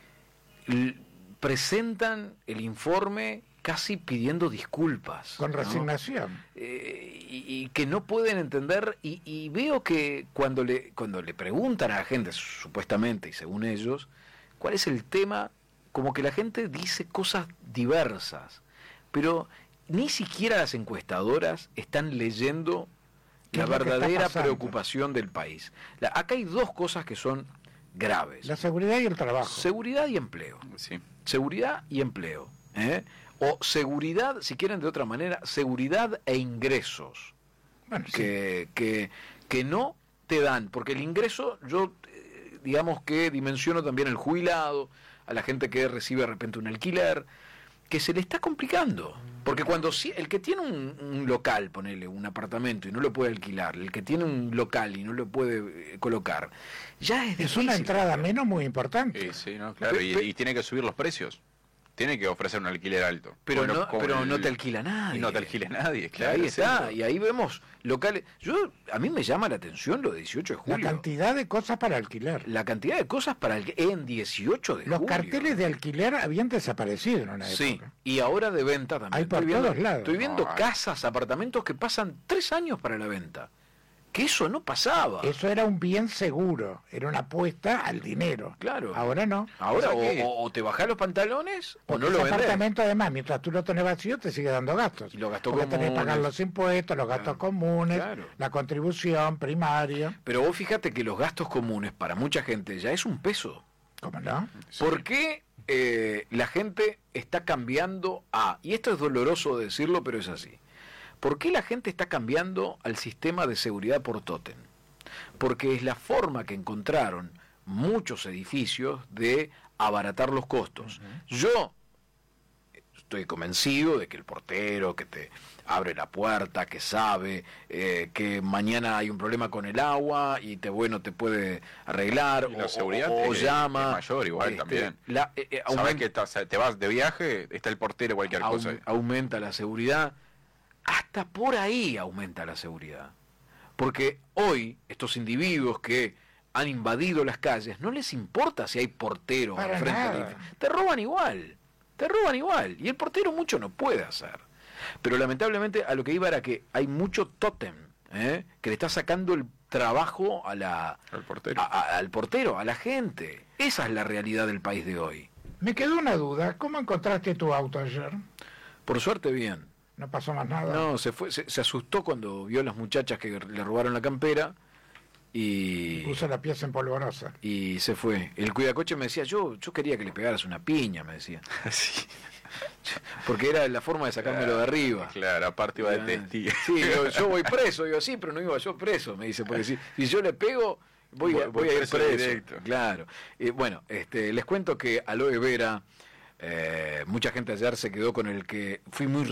Speaker 26: l- presentan el informe casi pidiendo disculpas
Speaker 25: con resignación,
Speaker 26: ¿no? eh, y, y que no pueden entender y, y veo que cuando le cuando le preguntan a la gente supuestamente y según ellos cuál es el tema, como que la gente dice cosas diversas, pero ni siquiera las encuestadoras están leyendo la verdadera preocupación del país. La, acá hay dos cosas que son graves.
Speaker 25: La seguridad y el trabajo.
Speaker 26: Seguridad y empleo.
Speaker 5: Sí.
Speaker 26: Seguridad y empleo. ¿eh? O seguridad, si quieren de otra manera, seguridad e ingresos.
Speaker 25: Bueno, sí.
Speaker 26: que, que, que no te dan, porque el ingreso, yo eh, digamos que dimensiono también el jubilado, a la gente que recibe de repente un alquiler, que se le está complicando. Porque cuando si, el que tiene un, un local, ponele un apartamento y no lo puede alquilar, el que tiene un local y no lo puede eh, colocar, ya es difícil.
Speaker 25: Es una entrada menos muy importante.
Speaker 5: Sí, sí, no, claro, y, y tiene que subir los precios. Tiene que ofrecer un alquiler alto.
Speaker 26: Pero,
Speaker 5: bueno,
Speaker 26: no, pero el, no te alquila nadie.
Speaker 5: Y no te alquila nadie, claro.
Speaker 26: Ahí está, sí, y ahí vemos locales. Yo A mí me llama la atención lo de dieciocho de julio.
Speaker 25: La cantidad de cosas para alquilar.
Speaker 26: La cantidad de cosas para alquilar en dieciocho de
Speaker 25: Los
Speaker 26: julio.
Speaker 25: Los carteles de alquiler habían desaparecido en una época.
Speaker 26: Sí, y ahora de venta también.
Speaker 25: Hay por
Speaker 26: estoy viendo,
Speaker 25: todos lados.
Speaker 26: Estoy viendo
Speaker 25: no,
Speaker 26: casas, apartamentos que pasan tres años para la venta. Que eso no pasaba.
Speaker 25: Eso era un bien seguro, era una apuesta al dinero.
Speaker 26: Claro.
Speaker 25: Ahora no.
Speaker 26: Ahora o, sea o, o te bajás los pantalones o no lo vendés.
Speaker 25: El apartamento además, mientras tú lo tenés vacío, te sigue dando gastos.
Speaker 26: Y los gastos
Speaker 25: Porque
Speaker 26: comunes.
Speaker 25: tenés que pagar los impuestos, los gastos claro. comunes,
Speaker 26: claro.
Speaker 25: la contribución primaria.
Speaker 26: Pero vos fíjate que los gastos comunes para mucha gente ya es un peso.
Speaker 25: ¿Cómo no?
Speaker 26: ¿Por qué eh, la gente está cambiando a, y esto es doloroso decirlo, pero es así, ¿por qué la gente está cambiando al sistema de seguridad por tótem? Porque es la forma que encontraron muchos edificios de abaratar los costos. Uh-huh. Yo estoy convencido de que el portero que te abre la puerta, que sabe eh, que mañana hay un problema con el agua y te bueno te puede arreglar,
Speaker 5: y la
Speaker 26: o,
Speaker 5: seguridad
Speaker 26: o, o
Speaker 5: es,
Speaker 26: llama.
Speaker 5: Es mayor igual este, también.
Speaker 26: La, eh, eh,
Speaker 5: Sabes
Speaker 26: aumenta,
Speaker 5: que te, te vas de viaje, está el portero cualquier
Speaker 26: aum,
Speaker 5: cosa.
Speaker 26: Aumenta la seguridad. Hasta por ahí aumenta la seguridad. Porque hoy estos individuos que han invadido las calles, no les importa si hay portero
Speaker 25: Para
Speaker 26: al frente
Speaker 25: nada.
Speaker 26: del edificio. Te roban igual, te roban igual. Y el portero mucho no puede hacer. Pero lamentablemente a lo que iba era que hay mucho tótem, ¿eh? que le está sacando el trabajo a la,
Speaker 5: al portero.
Speaker 26: A, a, al portero, a la gente. Esa es la realidad del país de hoy.
Speaker 25: Me quedó una duda. ¿Cómo encontraste tu auto ayer?
Speaker 26: Por suerte bien.
Speaker 25: ¿No pasó más nada?
Speaker 26: No, se fue, se, se asustó cuando vio a las muchachas que le robaron la campera y
Speaker 25: Puso la pieza en polvorosa.
Speaker 26: y se fue. El cuidacoche me decía, yo yo quería que le pegaras una piña, me decía.
Speaker 5: Sí.
Speaker 26: Porque era la forma de sacármelo de arriba.
Speaker 5: Claro, aparte iba de testigo.
Speaker 26: Sí, yo, yo voy preso, digo, sí, pero no iba yo preso, me dice, porque si, si yo le pego, voy, a,
Speaker 5: Voy-
Speaker 26: voy
Speaker 5: voy
Speaker 26: a ir
Speaker 5: preso
Speaker 26: preso.
Speaker 5: directo.
Speaker 26: Claro. Y bueno, este, les cuento que Aloe Vera, eh, mucha gente ayer se quedó con el que fui muy